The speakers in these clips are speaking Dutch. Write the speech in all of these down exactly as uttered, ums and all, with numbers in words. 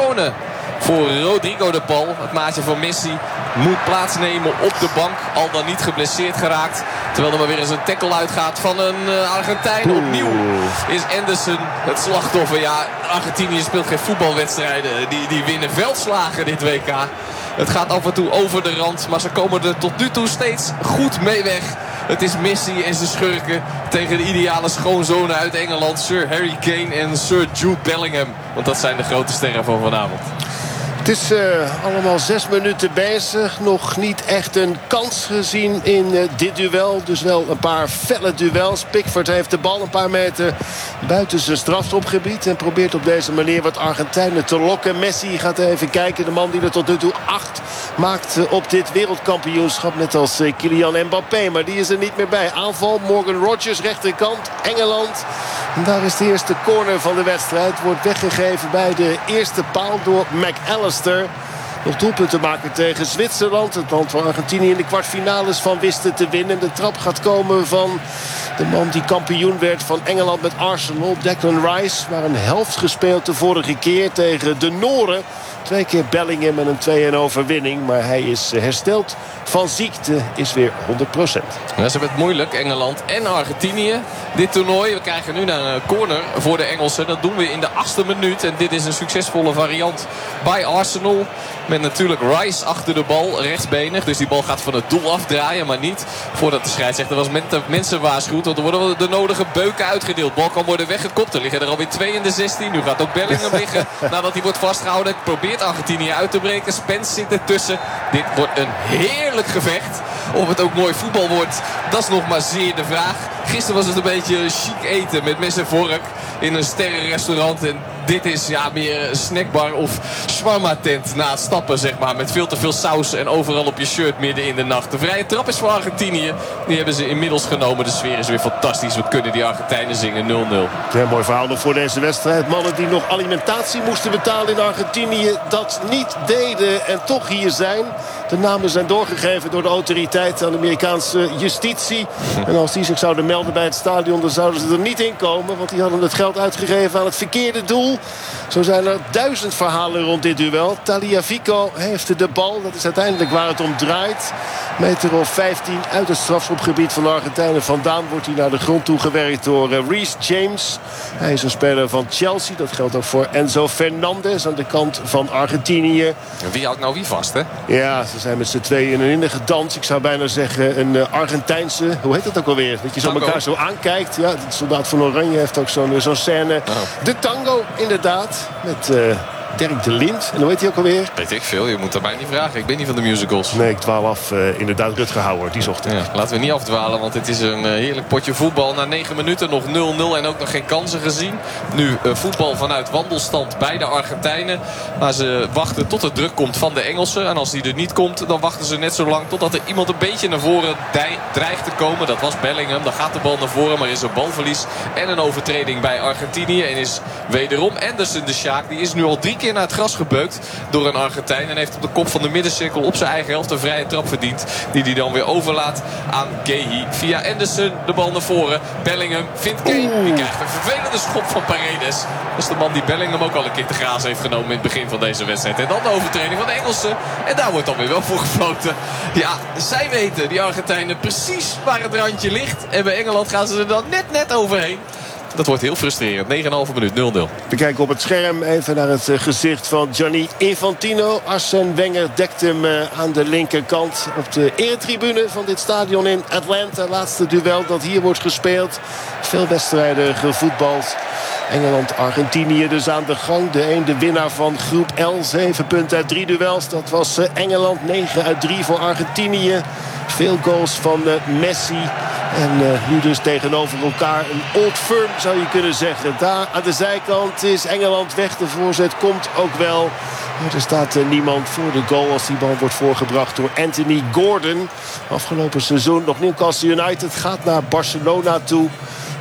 Simeone voor Rodrigo de Paul. Het maatje van Messi moet plaatsnemen op de bank. Al dan niet geblesseerd geraakt. Terwijl er maar weer eens een tackle uitgaat van een uh, Argentijn. Oeh. Opnieuw is Anderson het slachtoffer. Ja, Argentinië speelt geen voetbalwedstrijden. Die, die winnen veldslagen dit W K. Het gaat af en toe over de rand. Maar ze komen er tot nu toe steeds goed mee weg. Het is Messi en zijn schurken tegen de ideale schoonzonen uit Engeland. Sir Harry Kane en Sir Jude Bellingham. Want dat zijn de grote sterren van vanavond. Het is uh, allemaal zes minuten bezig. Nog niet echt een kans gezien in uh, dit duel. Dus wel een paar felle duels. Pickford heeft de bal een paar meter buiten zijn strafschopgebied. En probeert op deze manier wat Argentijnen te lokken. Messi gaat even kijken. De man die er tot nu toe acht maakt uh, op dit wereldkampioenschap. Net als uh, Kylian Mbappé. Maar die is er niet meer bij. Aanval Morgan Rogers, rechterkant. Engeland. En daar is de eerste corner van de wedstrijd. Wordt weggegeven bij de eerste paal door McAllister. Nog doelpunten maken tegen Zwitserland. Het land waar Argentinië in de kwartfinales van wisten te winnen. De trap gaat komen van de man die kampioen werd van Engeland met Arsenal. Declan Rice. Maar een helft gespeeld de vorige keer tegen de Noren. Twee keer Bellingham en een twee-een overwinning. Maar hij is hersteld van ziekte. Is weer honderd procent. Ja, ze hebben het moeilijk, Engeland en Argentinië. Dit toernooi, we krijgen nu een corner voor de Engelsen. Dat doen we in de achtste minuut. En dit is een succesvolle variant bij Arsenal. Met natuurlijk Rice achter de bal, rechtsbenig. Dus die bal gaat van het doel afdraaien, maar niet voordat de scheidsrechter was mensen waarschuwt. Want er worden de nodige beuken uitgedeeld. Bal kan worden weggekopt. Er liggen er alweer twee in de zestien. Nu gaat ook Bellingham liggen nadat hij wordt vastgehouden. Probeert Argentinië uit te breken. Spence zit ertussen. Dit wordt een heerlijk gevecht. Of het ook mooi voetbal wordt, dat is nog maar zeer de vraag. Gisteren was het een beetje chic eten met mes en vork in een sterrenrestaurant. En dit is ja meer een snackbar of shawarma tent na het stappen, zeg maar. Met veel te veel saus en overal op je shirt midden in de nacht. De vrije trap is voor Argentinië. Die hebben ze inmiddels genomen. De sfeer is weer fantastisch. We kunnen die Argentijnen zingen nul nul. Ja, mooi verhaal nog voor deze wedstrijd. Mannen die nog alimentatie moesten betalen in Argentinië dat niet deden en toch hier zijn. De namen zijn doorgegeven door de autoriteit aan de Amerikaanse justitie. En als die zich zouden melden bij het stadion, dan zouden ze er niet in komen. Want die hadden het geld uitgegeven aan het verkeerde doel. Zo zijn er duizend verhalen rond dit duel. Tagliafico heeft de bal. Dat is uiteindelijk waar het om draait. Meter of vijftien uit het strafschopgebied van de Argentijnen vandaan wordt hij naar de grond toegewerkt door uh, Reece James. Hij is een speler van Chelsea. Dat geldt ook voor Enzo Fernandez aan de kant van Argentinië. Wie houdt nou wie vast, hè? Ja, ze zijn met z'n tweeën in een innige dans. Ik zou bijna zeggen een uh, Argentijnse... Hoe heet dat ook alweer? Dat je zo Tango. elkaar zo aankijkt. Ja, de soldaat van Oranje heeft ook zo'n zo'n scène. Oh. De tango, inderdaad. Met uh, Dirk de Lind. En hoe heet hij ook alweer? Weet ik veel, je moet dat mij niet vragen. Ik ben niet van de musicals. Nee, ik dwaal af. Uh, inderdaad, Rutger Hauer. Die zocht het. Ja, laten we niet afdwalen, want het is een uh, heerlijk potje voetbal. Na negen minuten nog nul nul en ook nog geen kansen gezien. Nu uh, voetbal vanuit wandelstand bij de Argentijnen. Maar ze wachten tot het druk komt van de Engelsen. En als die er niet komt, dan wachten ze net zo lang totdat er iemand een beetje naar voren dreigt te komen. Dat was Bellingham. Dan gaat de bal naar voren, maar is er balverlies en een overtreding bij Argentinië. En is wederom Anderson de Sjaak. Die is nu al drie keer naar het gras gebeukt door een Argentijn. En heeft op de kop van de middencirkel op zijn eigen helft een vrije trap verdiend. Die hij dan weer overlaat aan Guehi. Via Anderson de bal naar voren. Bellingham vindt Kane. Die krijgt een vervelende schop van Paredes. Dat is de man die Bellingham ook al een keer te graas heeft genomen in het begin van deze wedstrijd. En dan de overtreding van de Engelsen. En daar wordt dan weer wel voor gefloten. Ja, zij weten, die Argentijnen, precies waar het randje ligt. En bij Engeland gaan ze er dan net net overheen. Dat wordt heel frustrerend. negen komma vijf minuut, nul nul. We kijken op het scherm even naar het gezicht van Gianni Infantino. Arsène Wenger dekt hem aan de linkerkant op de eretribune van dit stadion in Atlanta. Laatste duel dat hier wordt gespeeld. Veel wedstrijden gevoetbald. Engeland-Argentinië dus aan de gang. De een de winnaar van groep L. Zeven punten uit drie duels. Dat was Engeland. Negen uit drie voor Argentinië. Veel goals van Messi. En uh, nu dus tegenover elkaar een old firm zou je kunnen zeggen. Daar aan de zijkant is Engeland weg. De voorzet komt ook wel. Maar er staat uh, niemand voor de goal als die bal wordt voorgebracht door Anthony Gordon. Afgelopen seizoen nog Newcastle United gaat naar Barcelona toe.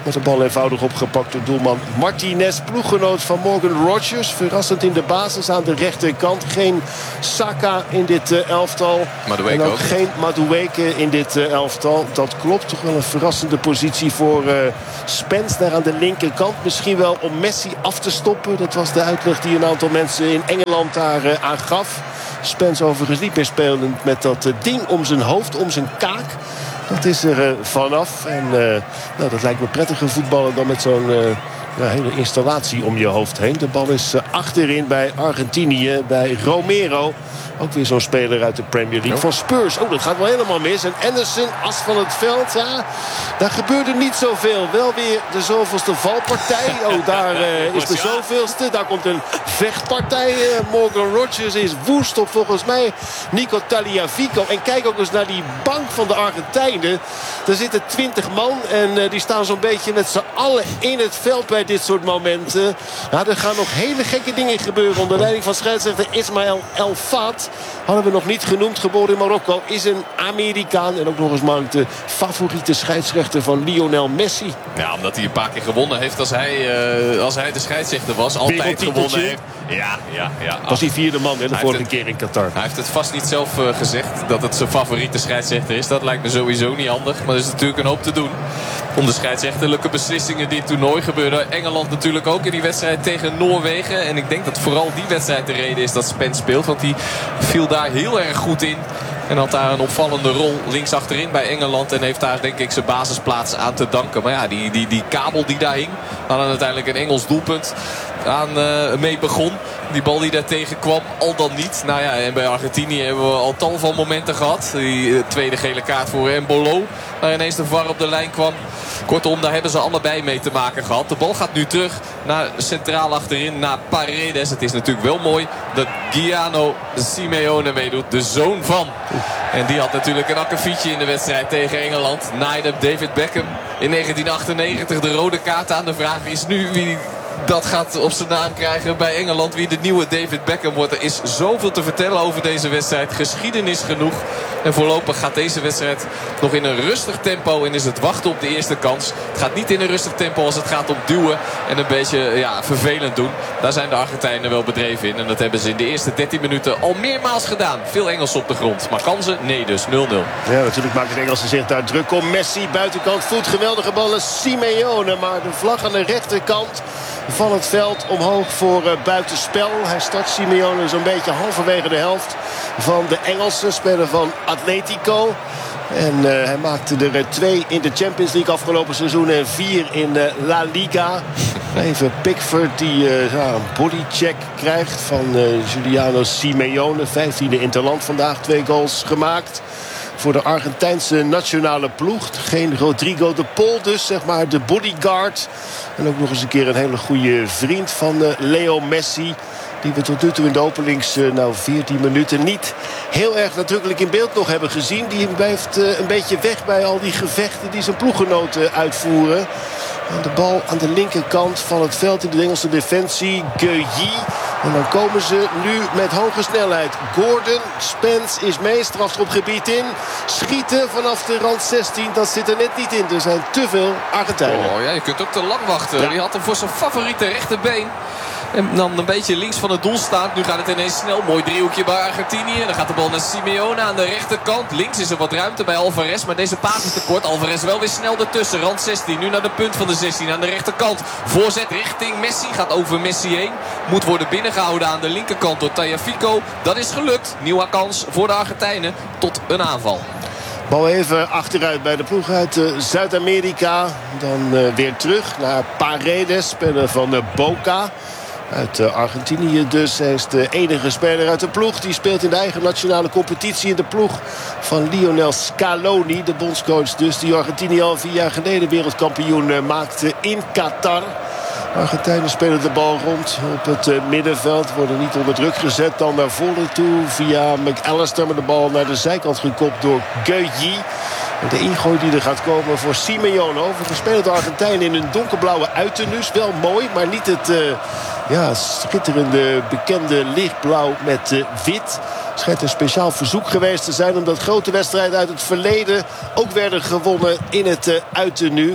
Met de bal eenvoudig opgepakt door doelman Martinez. Ploeggenoot van Morgan Rogers. Verrassend in de basis aan de rechterkant. Geen Saka in dit uh, elftal. Madueke en ook, ook geen Madueke in dit uh, elftal. Dat klopt. Toch wel een verrassende positie voor uh, Spence daar aan de linkerkant. Misschien wel om Messi af te stoppen. Dat was de uitleg die een aantal mensen in Engeland daar uh, aan gaf. Spence overigens niet meer spelend met dat uh, ding om zijn hoofd, om zijn kaak. Dat is er uh, vanaf. En uh, nou, dat lijkt me prettiger voetballen dan met zo'n uh, ja, hele installatie om je hoofd heen. De bal is uh, achterin bij Argentinië, bij Romero. Ook weer zo'n speler uit de Premier League van Spurs. Oh, dat gaat wel helemaal mis. En Anderson, as van het veld. Ja, daar gebeurde niet zoveel. Wel weer de zoveelste valpartij. Oh, daar uh, is de zoveelste. Daar komt een vechtpartij. Uh, Morgan Rogers is woest op volgens mij Nico Tagliafico. En kijk ook eens naar die bank van de Argentijnen. Er zitten twintig man. En uh, die staan zo'n beetje met z'n allen in het veld bij dit soort momenten. Nou, er gaan nog hele gekke dingen gebeuren. Onder leiding van scheidsrechter Ismael El Faat. Hadden we nog niet genoemd, geboren in Marokko. Is een Amerikaan en ook nog eens maar de favoriete scheidsrechter van Lionel Messi. Ja, omdat hij een paar keer gewonnen heeft als hij, uh, als hij de scheidsrechter was. Altijd gewonnen heeft. Ja, ja, ja. Was hij vierde man hè, de vorige het, keer in Qatar. Hij heeft het vast niet zelf uh, gezegd dat het zijn favoriete scheidsrechter is. Dat lijkt me sowieso niet handig. Maar er is natuurlijk een hoop te doen om de scheidsrechterlijke beslissingen die het toernooi gebeurden. Engeland natuurlijk ook in die wedstrijd tegen Noorwegen. En ik denk dat vooral die wedstrijd de reden is dat Spence speelt. Want die viel daar heel erg goed in. En had daar een opvallende rol links achterin bij Engeland. En heeft daar denk ik zijn basisplaats aan te danken. Maar ja, die, die, die kabel die daar hing. Had dan uiteindelijk een Engels doelpunt aan uh, mee begon. Die bal die daar tegen kwam, al dan niet. Nou ja, en bij Argentinië hebben we al tal van momenten gehad. Die uh, tweede gele kaart voor Embolo. Waar ineens de V A R op de lijn kwam. Kortom, daar hebben ze allebei mee te maken gehad. De bal gaat nu terug naar centraal achterin, naar Paredes. Het is natuurlijk wel mooi dat Gianni Simeone meedoet. De zoon van. En die had natuurlijk een akkefietje in de wedstrijd tegen Engeland. Naaide David Beckham in negentien achtennegentig de rode kaart aan. De vraag is nu wie dat gaat op zijn naam krijgen bij Engeland. Wie de nieuwe David Beckham wordt. Er is zoveel te vertellen over deze wedstrijd. Geschiedenis genoeg. En voorlopig gaat deze wedstrijd nog in een rustig tempo. En is het wachten op de eerste kans. Het gaat niet in een rustig tempo als het gaat om duwen. En een beetje ja, vervelend doen. Daar zijn de Argentijnen wel bedreven in. En dat hebben ze in de eerste dertien minuten al meermaals gedaan. Veel Engels op de grond. Maar kansen? Nee dus. nul nul. Ja, natuurlijk maken de Engelsen zich daar druk om. Messi buitenkant voet. Geweldige ballen. Simeone. Maar de vlag aan de rechterkant van het veld omhoog voor uh, buitenspel. Hij start Simeone zo'n beetje halverwege de helft van de Engelsen. Speler van Atletico. En uh, hij maakte er uh, twee in de Champions League afgelopen seizoen. En vier in uh, La Liga. Even Pickford die uh, ja, een bodycheck krijgt van uh, Giuliano Simeone. Vijftiende interland vandaag. Twee goals gemaakt voor de Argentijnse nationale ploeg. Geen Rodrigo de Pol dus, zeg maar de bodyguard. En ook nog eens een keer een hele goede vriend van uh, Leo Messi. Die we tot nu toe in de openings uh, nou veertien minuten niet heel erg nadrukkelijk in beeld nog hebben gezien. Die blijft uh, een beetje weg bij al die gevechten die zijn ploeggenoten uitvoeren. En de bal aan de linkerkant van het veld in de Engelse defensie. Guehi. En dan komen ze nu met hoge snelheid. Gordon, Spence is mee, strafschopgebied in. Schieten vanaf de rand zestien, dat zit er net niet in. Er zijn te veel Argentijnen. Oh, ja, je kunt ook te lang wachten. Ja. Die had hem voor zijn favoriete rechterbeen. En dan een beetje links van het doel staat. Nu gaat het ineens snel. Mooi driehoekje bij Argentinië. Dan gaat de bal naar Simeone aan de rechterkant. Links is er wat ruimte bij Alvarez. Maar deze paas is te kort. Alvarez wel weer snel ertussen. Rand zestien. Nu naar de punt van de zestien aan de rechterkant. Voorzet richting Messi. Gaat over Messi heen. Moet worden binnengehouden aan de linkerkant door Tagliafico. Dat is gelukt. Nieuwe kans voor de Argentijnen tot een aanval. Bal even achteruit bij de ploeg uit uh, Zuid-Amerika. Dan uh, weer terug naar Paredes. Speler van uh, Boca. Uit uh, Argentinië dus. Hij is de enige speler uit de ploeg. Die speelt in de eigen nationale competitie in de ploeg van Lionel Scaloni. De bondscoach dus. Die Argentinië al vier jaar geleden wereldkampioen uh, maakte in Qatar. Argentijnen spelen de bal rond op het uh, middenveld. Worden niet onder druk gezet. Dan naar voren toe via McAllister. Met de bal naar de zijkant gekopt door Guehi. De ingooi die er gaat komen voor Simeone. Overigens spelen de Argentijnen in een donkerblauwe uiternuis. Wel mooi, maar niet het uh, ja, schitterende bekende lichtblauw met uh, wit. Het schijnt een speciaal verzoek geweest te zijn, omdat grote wedstrijden uit het verleden ook werden gewonnen in het uh, uiternu.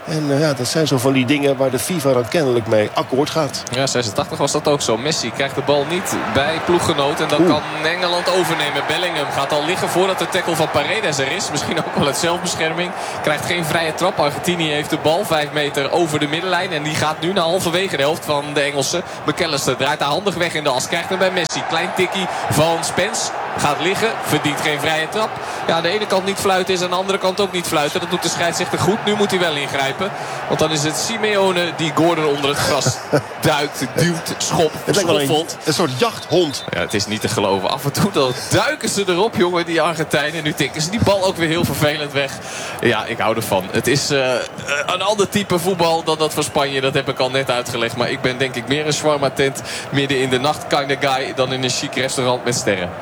En uh, ja, dat zijn zo van die dingen waar de FIFA dan kennelijk mee akkoord gaat. Ja, zesentachtig was dat ook zo. Messi krijgt de bal niet bij ploeggenoot. En dan Oeh. kan Engeland overnemen. Bellingham gaat al liggen voordat de tackle van Paredes er is. Misschien ook wel uit zelfbescherming. Krijgt geen vrije trap. Argentinië heeft de bal vijf meter over de middenlijn. En die gaat nu naar halverwege de helft van de Engelsen. McAllister draait daar handig weg in de as. Krijgt hem bij Messi. Klein tikkie van Spence. Gaat liggen. Verdient geen vrije trap. Ja, aan de ene kant niet fluiten is. Aan de andere kant ook niet fluiten. Dat doet de scheidsrechter goed. Nu moet hij wel ingrijpen. Want dan is het Simeone die Gordon onder het gras duikt, duwt, schopt, schoffelt. Een, een soort jachthond. Ja, het is niet te geloven. Af en toe dan duiken ze erop, jongen, die Argentijnen. Nu tikken ze die bal ook weer heel vervelend weg. Ja, ik hou ervan. Het is uh, een ander type voetbal dan dat van Spanje. Dat heb ik al net uitgelegd. Maar ik ben denk ik meer een shawarma tent midden in de nacht kind of guy dan in een chic restaurant met sterren.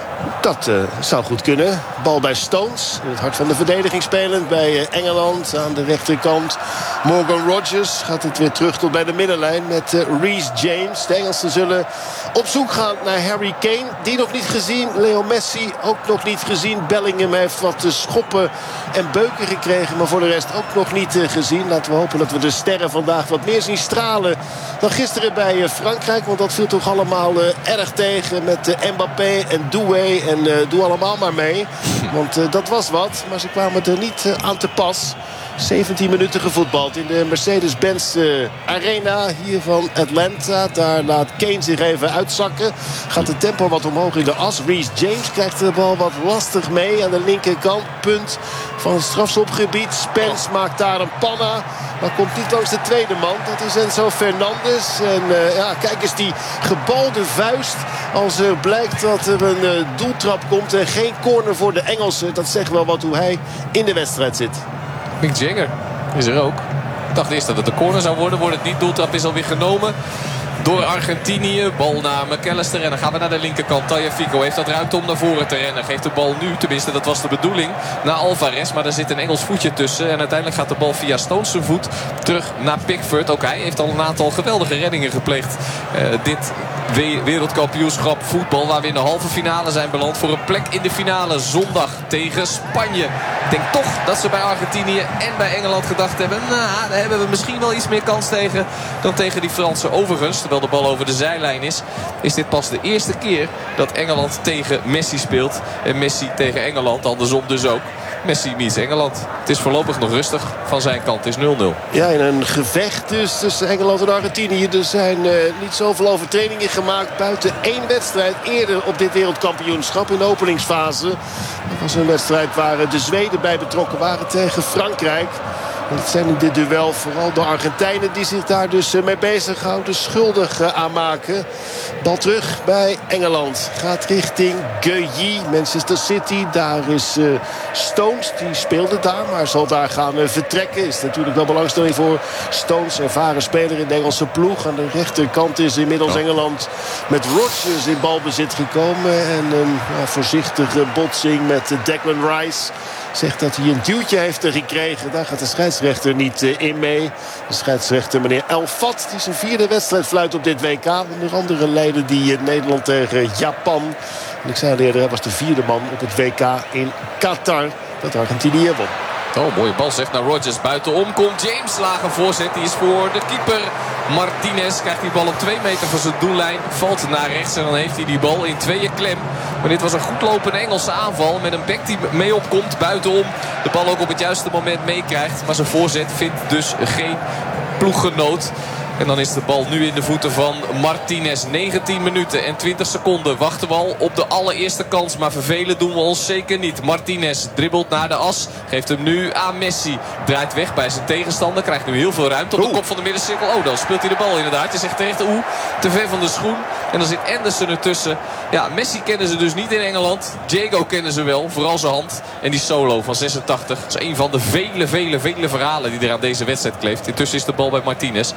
Dat uh, zou goed kunnen. Bal bij Stones. In het hart van de verdediging spelend bij uh, Engeland. Aan de rechterkant Morgan Rogers. Gaat het weer terug tot bij de middenlijn met uh, Reece James. De Engelsen zullen op zoek gaan naar Harry Kane. Die nog niet gezien. Leo Messi ook nog niet gezien. Bellingham heeft wat uh, schoppen en beuken gekregen. Maar voor de rest ook nog niet uh, gezien. Laten we hopen dat we de sterren vandaag wat meer zien stralen dan gisteren bij uh, Frankrijk. Want dat viel toch allemaal uh, erg tegen met uh, Mbappé en Doué. En uh, doe allemaal maar mee. Want uh, dat was wat. Maar ze kwamen er niet uh, aan te pas. zeventien minuten gevoetbald in de Mercedes-Benz uh, Arena hier van Atlanta. Daar laat Kane zich even uitzakken. Gaat de tempo wat omhoog in de as. Reece James krijgt de bal wat lastig mee aan de linkerkant. Punt van het strafschopgebied. Spence maakt daar een panna. Maar komt niet langs de tweede man. Dat is Enzo Fernandes. En uh, ja, kijk eens die gebalde vuist. Als er blijkt dat er een uh, doeltrap komt en geen corner voor de Engelsen. Dat zegt wel wat hoe hij in de wedstrijd zit. Mick Jagger is er ook. Ik dacht eerst dat het een corner zou worden. Wordt het niet. Doeltrap is alweer genomen door Argentinië. Bal naar McAllister. En dan gaan we naar de linkerkant. Tagliafico heeft dat ruimte om naar voren te rennen. Geeft de bal nu, tenminste dat was de bedoeling, naar Alvarez. Maar er zit een Engels voetje tussen. En uiteindelijk gaat de bal via Stones zijn voet terug naar Pickford. Ook hij heeft al een aantal geweldige reddingen gepleegd. Uh, dit wereldkampioenschap voetbal, waar we in de halve finale zijn beland voor een plek in de finale zondag tegen Spanje. Ik denk toch dat ze bij Argentinië en bij Engeland gedacht hebben, nou, daar hebben we misschien wel iets meer kans tegen dan tegen die Fransen. Overigens, terwijl de bal over de zijlijn is, is dit pas de eerste keer dat Engeland tegen Messi speelt. En Messi tegen Engeland, andersom dus ook. Messi meets Engeland. Het is voorlopig nog rustig van zijn kant. Het is nul nul. Ja, in een gevecht dus tussen Engeland en Argentinië. Er zijn uh, niet zoveel overtredingen gemaakt. Buiten één wedstrijd eerder op dit wereldkampioenschap in de openingsfase. Dat was een wedstrijd waar de Zweden bij betrokken waren tegen Frankrijk. En het zijn in dit duel vooral de Argentijnen die zich daar dus mee bezighouden. Schuldig aan maken. Bal terug bij Engeland. Gaat richting Guehi, Manchester City. Daar is uh, Stones, die speelde daar, maar zal daar gaan uh, vertrekken. Is natuurlijk wel belangstelling voor Stones. Ervaren speler in de Engelse ploeg. Aan de rechterkant is inmiddels oh. Engeland met Rodgers in balbezit gekomen. En een ja, voorzichtige botsing met uh, Declan Rice. Zegt dat hij een duwtje heeft gekregen. Daar gaat de scheidsrechter niet uh, in mee. De scheidsrechter meneer El Fat, die zijn vierde wedstrijd fluit op dit W K. Onder andere leidde die uh, Nederland tegen Japan. En ik zei al eerder, hij was de vierde man op het W K in Qatar. Dat Argentinië won. Oh, mooie bal zegt naar Rodgers. Buitenom komt James. Lage voorzet. Die is voor de keeper. Martinez krijgt die bal op twee meter van zijn doellijn. Valt naar rechts en dan heeft hij die bal in tweeën klem. Maar dit was een goed lopende Engelse aanval. Met een bek die mee opkomt. Buitenom de bal ook op het juiste moment meekrijgt. Maar zijn voorzet vindt dus geen ploeggenoot. En dan is de bal nu in de voeten van Martinez. negentien minuten en twintig seconden wachten we al op de allereerste kans. Maar vervelen doen we ons zeker niet. Martinez dribbelt naar de as. Geeft hem nu aan Messi. Draait weg bij zijn tegenstander. Krijgt nu heel veel ruimte op de kop van de middencirkel. Oh, dan speelt hij de bal inderdaad. Je zegt terecht, oeh, te ver van de schoen. En dan zit Anderson ertussen. Ja, Messi kennen ze dus niet in Engeland. Diego kennen ze wel. Vooral zijn hand. En die solo van zesentachtig. Dat is een van de vele, vele, vele verhalen die er aan deze wedstrijd kleeft. Intussen is de bal bij Martinez. Dat is de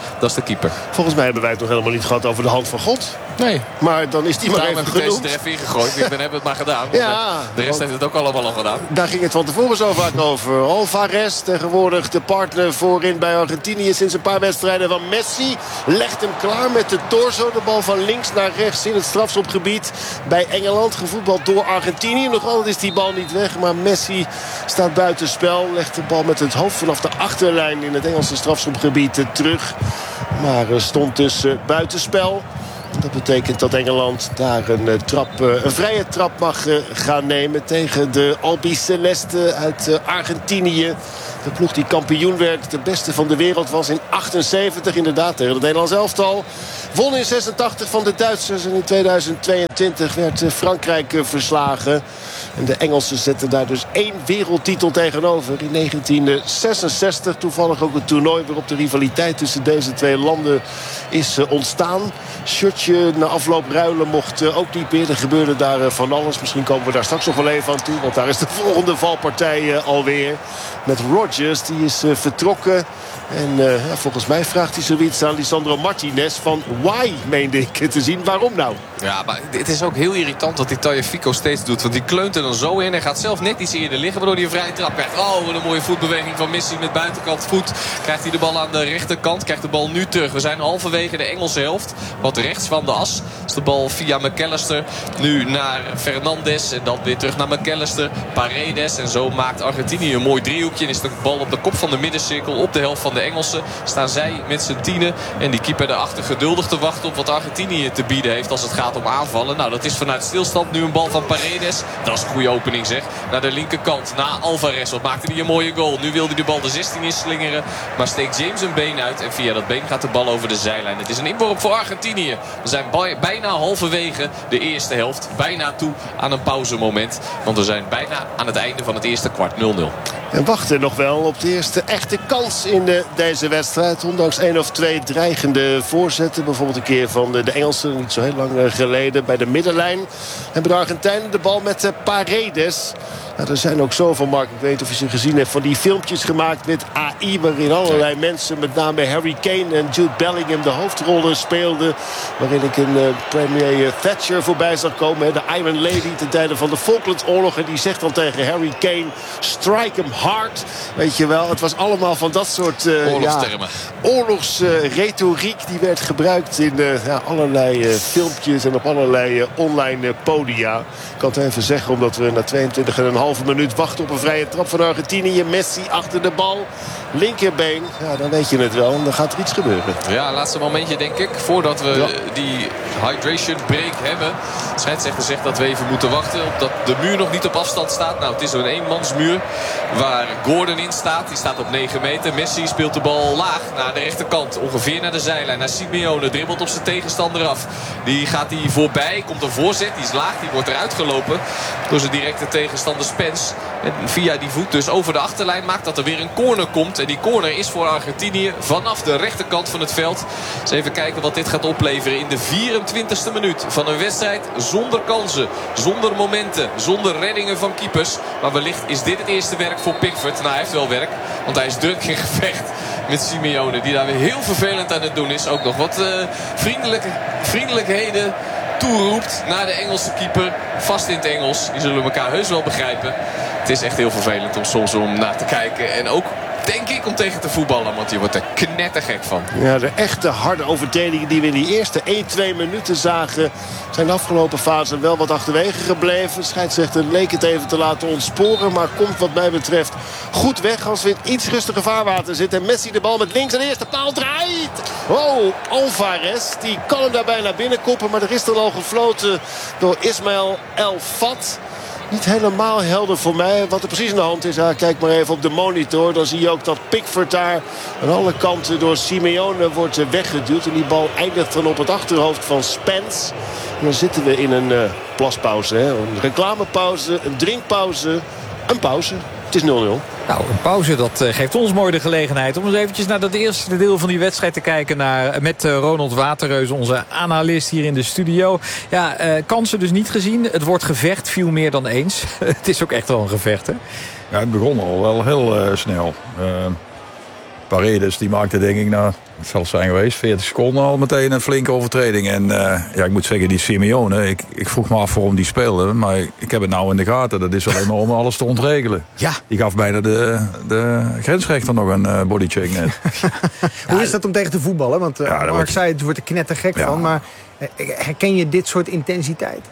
keeper. Volgens mij hebben wij het nog helemaal niet gehad over de hand van God. Nee. Maar dan is die maar Daarom even heb ik genoemd. deze er even ingegooid. Dan hebben we het maar gedaan. Ja, de rest heeft het ook allemaal al gedaan. Daar ging het van tevoren zo vaak over. Alvarez, tegenwoordig de partner voorin bij Argentinië sinds een paar wedstrijden van Messi. Legt hem klaar met de torso. De bal van links naar rechts in het strafschopgebied bij Engeland. Gevoetbald door Argentinië. Nog altijd is die bal niet weg. Maar Messi staat buitenspel. Legt de bal met het hoofd vanaf de achterlijn in het Engelse strafschopgebied terug. Maar stond dus buitenspel. Dat betekent dat Engeland daar een, uh, trap, uh, een vrije trap mag uh, gaan nemen tegen de Albiceleste uit uh, Argentinië. De ploeg die kampioen werd, de beste van de wereld was in achtenzeventig. Inderdaad tegen het Nederlands elftal. Won in zesentachtig van de Duitsers. En in tweeduizend tweeëntwintig werd uh, Frankrijk uh, verslagen. En de Engelsen zetten daar dus één wereldtitel tegenover. In negentien zesenzestig toevallig ook een toernooi waarop de rivaliteit tussen deze twee landen is uh, ontstaan. Shirtje na afloop ruilen mocht uh, ook niet meer. Er gebeurde daar uh, van alles. Misschien komen we daar straks nog wel even aan toe. Want daar is de volgende valpartij uh, alweer. Met Rodgers, die is uh, vertrokken. En uh, ja, volgens mij vraagt hij zoiets aan Lisandro Martinez van why, meende ik te zien. Waarom nou? Ja, maar het is ook heel irritant wat die Tagliafico steeds doet. Want die kleunt er dan zo in. Hij gaat zelf net iets eerder liggen, waardoor hij een vrije trap krijgt. Oh, wat een mooie voetbeweging van Messi met buitenkant voet. Krijgt hij de bal aan de rechterkant. Krijgt de bal nu terug. We zijn halverwege de Engelse helft. Wat rechts van de as. Dus de bal via McAllister. Nu naar Fernandes. En dan weer terug naar McAllister. Paredes. En zo maakt Argentinië een mooi driehoekje. En is de bal op de kop van de middencirkel. Op de helft van de Engelsen. Staan zij met z'n tienen. En die keeper erachter geduldig te wachten op wat Argentinië te bieden heeft als het gaat om aanvallen. Nou, dat is vanuit stilstand nu een bal van Paredes. Dat is een goede opening, zeg. Naar de linkerkant. Na Alvarez. Wat maakte hij een mooie goal. Nu wil hij de bal de zestien in slingeren. Maar steekt James een been uit. En via dat been gaat de bal over de zijlijn. Het is een inworp voor Argentinië. We zijn bijna halverwege de eerste helft. Bijna toe aan een pauzemoment. Want we zijn bijna aan het einde van het eerste kwart. nul nul. En wachten nog wel op de eerste echte kans in de, deze wedstrijd. Ondanks één of twee dreigende voorzetten. Bijvoorbeeld een keer van de, de Engelsen, niet zo heel lang geleden. Bij de middenlijn hebben de Argentijnen de bal met uh, Paredes. Nou, er zijn ook zoveel, Mark, ik weet niet of je ze gezien hebt, van die filmpjes gemaakt met A I. Waarin allerlei mensen, met name Harry Kane en Jude Bellingham, de hoofdrollen speelden. Waarin ik een uh, premier Thatcher voorbij zag komen. Hè, de Iron Lady ten tijde van de Falklandoorlog. En die zegt dan tegen Harry Kane, strike him hard. Weet je wel, het was allemaal van dat soort uh, oorlogstermen. Ja, oorlogsretoriek uh, die werd gebruikt in uh, ja, allerlei uh, filmpjes en op allerlei uh, online uh, podia. Ik kan het even zeggen, omdat we na tweeëntwintig en een halve minuut wachten op een vrije trap van Argentinië. Messi achter de bal. Linkerbeen. Ja, dan weet je het wel. En dan gaat er iets gebeuren. Ja, laatste momentje denk ik. Voordat we ja. die hydration break hebben. De scheidsrechter zegt dat we even moeten wachten. Omdat de muur nog niet op afstand staat. Nou, het is een eenmansmuur. Waar Gordon in staat. Die staat op negen meter. Messi speelt de bal laag naar de rechterkant. Ongeveer naar de zijlijn. Naar Simeone. Dribbelt op zijn tegenstander af. Die gaat hij voorbij. Komt een voorzet. Die is laag. Die wordt eruit gelopen. Door zijn directe tegenstander Spence. En via die voet dus over de achterlijn maakt dat er weer een corner komt. En die corner is voor Argentinië vanaf de rechterkant van het veld. Dus even kijken wat dit gaat opleveren in de vierentwintigste minuut van een wedstrijd zonder kansen, zonder momenten, zonder reddingen van keepers. Maar wellicht is dit het eerste werk voor Pickford. Nou, hij heeft wel werk, want hij is druk in gevecht met Simeone, die daar weer heel vervelend aan het doen is. Ook nog wat uh, vriendelijke, vriendelijkheden toeroept naar de Engelse keeper. Vast in het Engels. Die zullen elkaar heus wel begrijpen. Het is echt heel vervelend om soms om naar te kijken. En ook, denk ik, om tegen te voetballen. Want je wordt er knettergek van. Ja, de echte harde overtredingen die we in die eerste één, twee minuten zagen, zijn de afgelopen fase wel wat achterwege gebleven. Scheidsrechter leek het even te laten ontsporen. Maar komt wat mij betreft goed weg als we in iets rustiger vaarwater zitten. En Messi de bal met links aan de eerste paal draait. Oh, Alvarez. Die kan hem daar bijna binnenkoppen. Maar er is dan al gefloten door Ismael El Fat. Niet helemaal helder voor mij wat er precies aan de hand is. Ja, kijk maar even op de monitor. Dan zie je ook dat Pickford daar aan alle kanten door Simeone wordt weggeduwd. En die bal eindigt dan op het achterhoofd van Spence. En dan zitten we in een uh, plaspauze. Hè? Een reclamepauze, een drinkpauze, een pauze. Het is nul nul. Nou, een pauze, dat uh, geeft ons mooi de gelegenheid om eens eventjes naar dat eerste deel van die wedstrijd te kijken. Naar, met uh, Ronald Waterreus, onze analist hier in de studio. Ja, uh, kansen dus niet gezien. Het wordt gevecht, viel meer dan eens. Het is ook echt wel een gevecht, hè? Ja, het begon al wel heel uh, snel. Uh, Paredes die maakte denk ik, nou, het zal zijn geweest, veertig seconden al meteen een flinke overtreding. En uh, ja, ik moet zeggen, die Simeone, ik, ik vroeg me af waarom die speelde. Maar ik heb het nou in de gaten. Dat is alleen maar om alles te ontregelen. Ja. Die gaf bijna de, de grensrechter nog een uh, bodycheck net. Hoe is dat om tegen te voetballen? Want uh, Ja, Mark wordt... zei, het wordt er knettergek Ja. van. Maar uh, herken je dit soort intensiteit?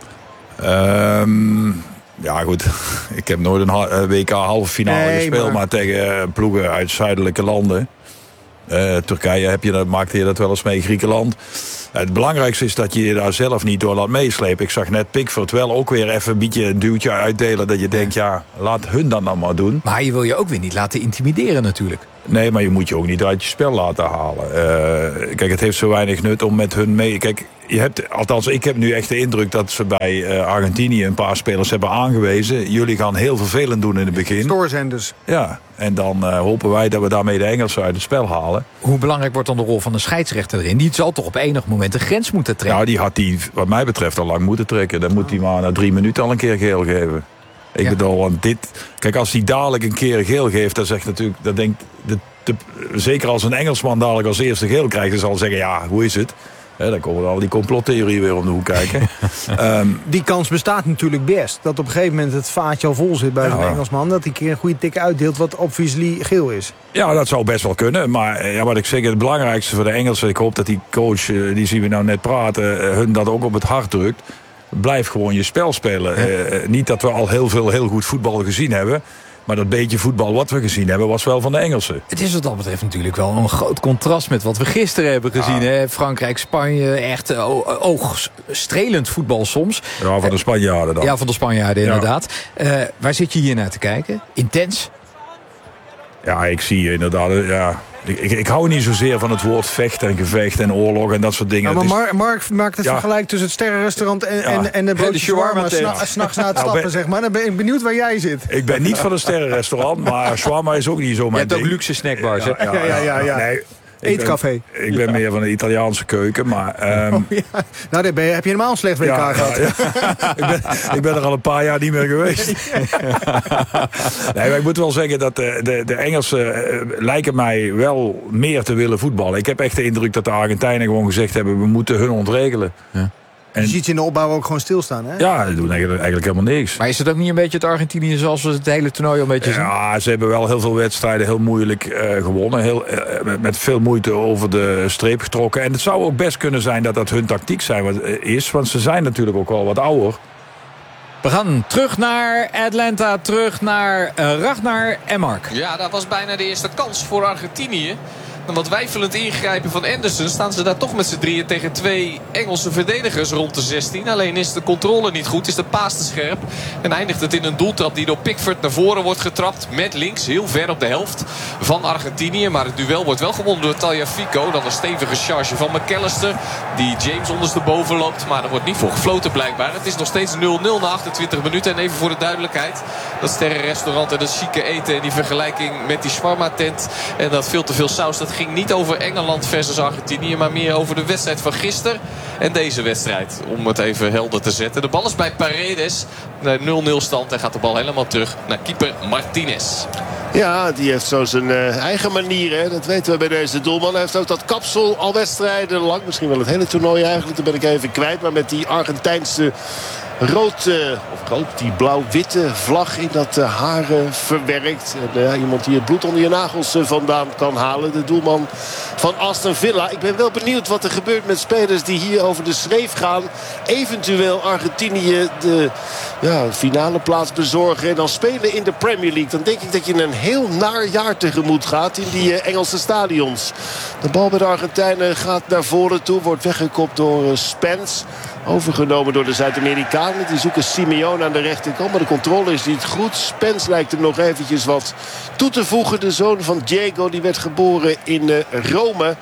Um, ja goed, ik heb nooit een ha- W K halve finale Nee, gespeeld, maar... maar tegen ploegen uit zuidelijke landen. Uh, Turkije heb je dat, maakte je dat wel eens mee, Griekenland. Uh, het belangrijkste is dat je je daar zelf niet door laat meeslepen. Ik zag net Pickford wel ook weer even een beetje een duwtje uitdelen. Dat je denkt, ja, laat hun dat nou maar doen. Maar je wil je ook weer niet laten intimideren natuurlijk. Nee, maar je moet je ook niet uit je spel laten halen. Uh, kijk, het heeft zo weinig nut om met hun mee... Kijk, je hebt, althans, ik heb nu echt de indruk dat ze bij uh, Argentinië een paar spelers hebben aangewezen. Jullie gaan heel vervelend doen in het begin. Stoorzenders. Ja, en dan uh, hopen wij dat we daarmee de Engelsen uit het spel halen. Hoe belangrijk wordt dan de rol van de scheidsrechter erin? Die zal toch op enig moment een grens moeten trekken? Nou, die had die, wat mij betreft, al lang moeten trekken. Dan moet hij maar na drie minuten al een keer geel geven. Ik Ja. bedoel, want dit... Kijk, als hij dadelijk een keer geel geeft, dan zegt natuurlijk... Dan denkt de, de, zeker als een Engelsman dadelijk als eerste geel krijgt... dan zal hij zeggen, ja, hoe is het? He, dan komen al die complottheorieën weer om de hoek kijken. um, Die kans bestaat natuurlijk best. Dat op een gegeven moment het vaatje al vol zit bij Ja. zo'n Engelsman. Dat hij een keer een goede tik uitdeelt wat obviously geel is. ja, dat zou best wel kunnen. Maar ja, wat ik zeg, het belangrijkste voor de Engelsen... ik hoop dat die coach, uh, die zien we nou net praten... Uh, hun dat ook op het hart drukt. Blijf gewoon je spel spelen. Ja. Uh, niet dat we al heel veel heel goed voetbal gezien hebben... maar dat beetje voetbal wat we gezien hebben... was wel van de Engelsen. Het is wat dat betreft natuurlijk wel een groot contrast met wat we gisteren hebben gezien. Ja. Hè? Frankrijk, Spanje, echt uh, oogstrelend voetbal soms. Ja, van de Spanjaarden dan. Ja, van de Spanjaarden Ja. inderdaad. Uh, waar zit je hier naar te kijken? Intens? Ja, ik zie inderdaad... Ja, ik, ik, ik hou niet zozeer van het woord vechten en gevecht en oorlog en dat soort dingen. Ja, maar Het is- Mark, Mark maakt het Ja. vergelijk tussen het sterrenrestaurant en, Ja. en, en de broodje shawarma shawarma tent. sna- s'nachts na het Nou, stappen, ben- zeg maar. Dan ben ik benieuwd waar jij zit. Ik ben niet van een sterrenrestaurant, maar shawarma is ook niet zo Je mijn hebt ook ding. luxe snackbars, hè? Ja, Ja, ja, ja, ja. Nee, ik ben- Eetcafé. Ik ben meer van de Italiaanse keuken, maar... ehm, Ja. Nou, dan ben je, heb je helemaal een slecht W K ja, gehad. ja, ja. ik, ben, ik ben er al een paar jaar niet meer geweest. Nee, maar ik moet wel zeggen dat de, de, de Engelsen uh, lijken mij wel meer te willen voetballen. Ik heb echt de indruk dat de Argentijnen gewoon gezegd hebben... we moeten hun ontregelen. Ja. En, Je ziet ze in de opbouw ook gewoon stilstaan, hè? ja, ze doen eigenlijk, eigenlijk helemaal niks. Maar is het ook niet een beetje het Argentinië zoals we het hele toernooi al een beetje zien? Ja, ze hebben wel heel veel wedstrijden heel moeilijk uh, gewonnen. Heel, uh, met, met veel moeite over de streep getrokken. En het zou ook best kunnen zijn dat dat hun tactiek zijn, wat, uh, is. Want ze zijn natuurlijk ook al wat ouder. We gaan terug naar Atlanta, terug naar uh, Ragnar en Mark. Ja, dat was bijna de eerste kans voor Argentinië. Een wat weifelend ingrijpen van Anderson staan ze daar toch met z'n drieën tegen twee Engelse verdedigers rond de zestien. Alleen is de controle niet goed, is de paas te scherp. En eindigt het in een doeltrap die door Pickford naar voren wordt getrapt. Met links, heel ver op de helft van Argentinië. Maar het duel wordt wel gewonnen door Tagliafico. Dan een stevige charge van McAllister. Die James ondersteboven loopt. Maar er wordt niet voor gefloten blijkbaar. Het is nog steeds nul nul na achtentwintig minuten. En even voor de duidelijkheid. Dat sterrenrestaurant en dat chique eten. En die vergelijking met die shawarma tent. En dat veel te veel saus. Dat ging niet over Engeland versus Argentinië. Maar meer over de wedstrijd van gisteren. En deze wedstrijd. Om het even helder te zetten. De bal is bij Paredes. nul nul stand. En gaat de bal helemaal terug naar keeper Martinez. Ja, die heeft zo zijn uh, eigen manier. Hè. Dat weten we bij deze doelman. Hij heeft ook dat kapsel al wedstrijden lang. Misschien wel het hele toernooi eigenlijk. Dat ben ik even kwijt. Maar met die Argentijnse rood, uh, of rood, die blauw-witte vlag in dat uh, haar uh, verwerkt. En, uh, iemand die het bloed onder je nagels uh, vandaan kan halen. De doelman van Aston Villa. Ik ben wel benieuwd wat er gebeurt met spelers die hier over de schreef gaan. Eventueel Argentinië de ja, finale plaats bezorgen. En dan spelen in de Premier League. Dan denk ik dat je een heel naar jaar tegemoet gaat in die uh, Engelse stadions. De bal bij de Argentijnen gaat naar voren toe. Wordt weggekopt door uh, Spence. Overgenomen door de Zuid-Amerikanen. Die zoeken Simeone aan de rechterkant. Maar de controle is niet goed. Spence lijkt er nog eventjes wat toe te voegen. De zoon van Diego, die werd geboren in uh, Rome.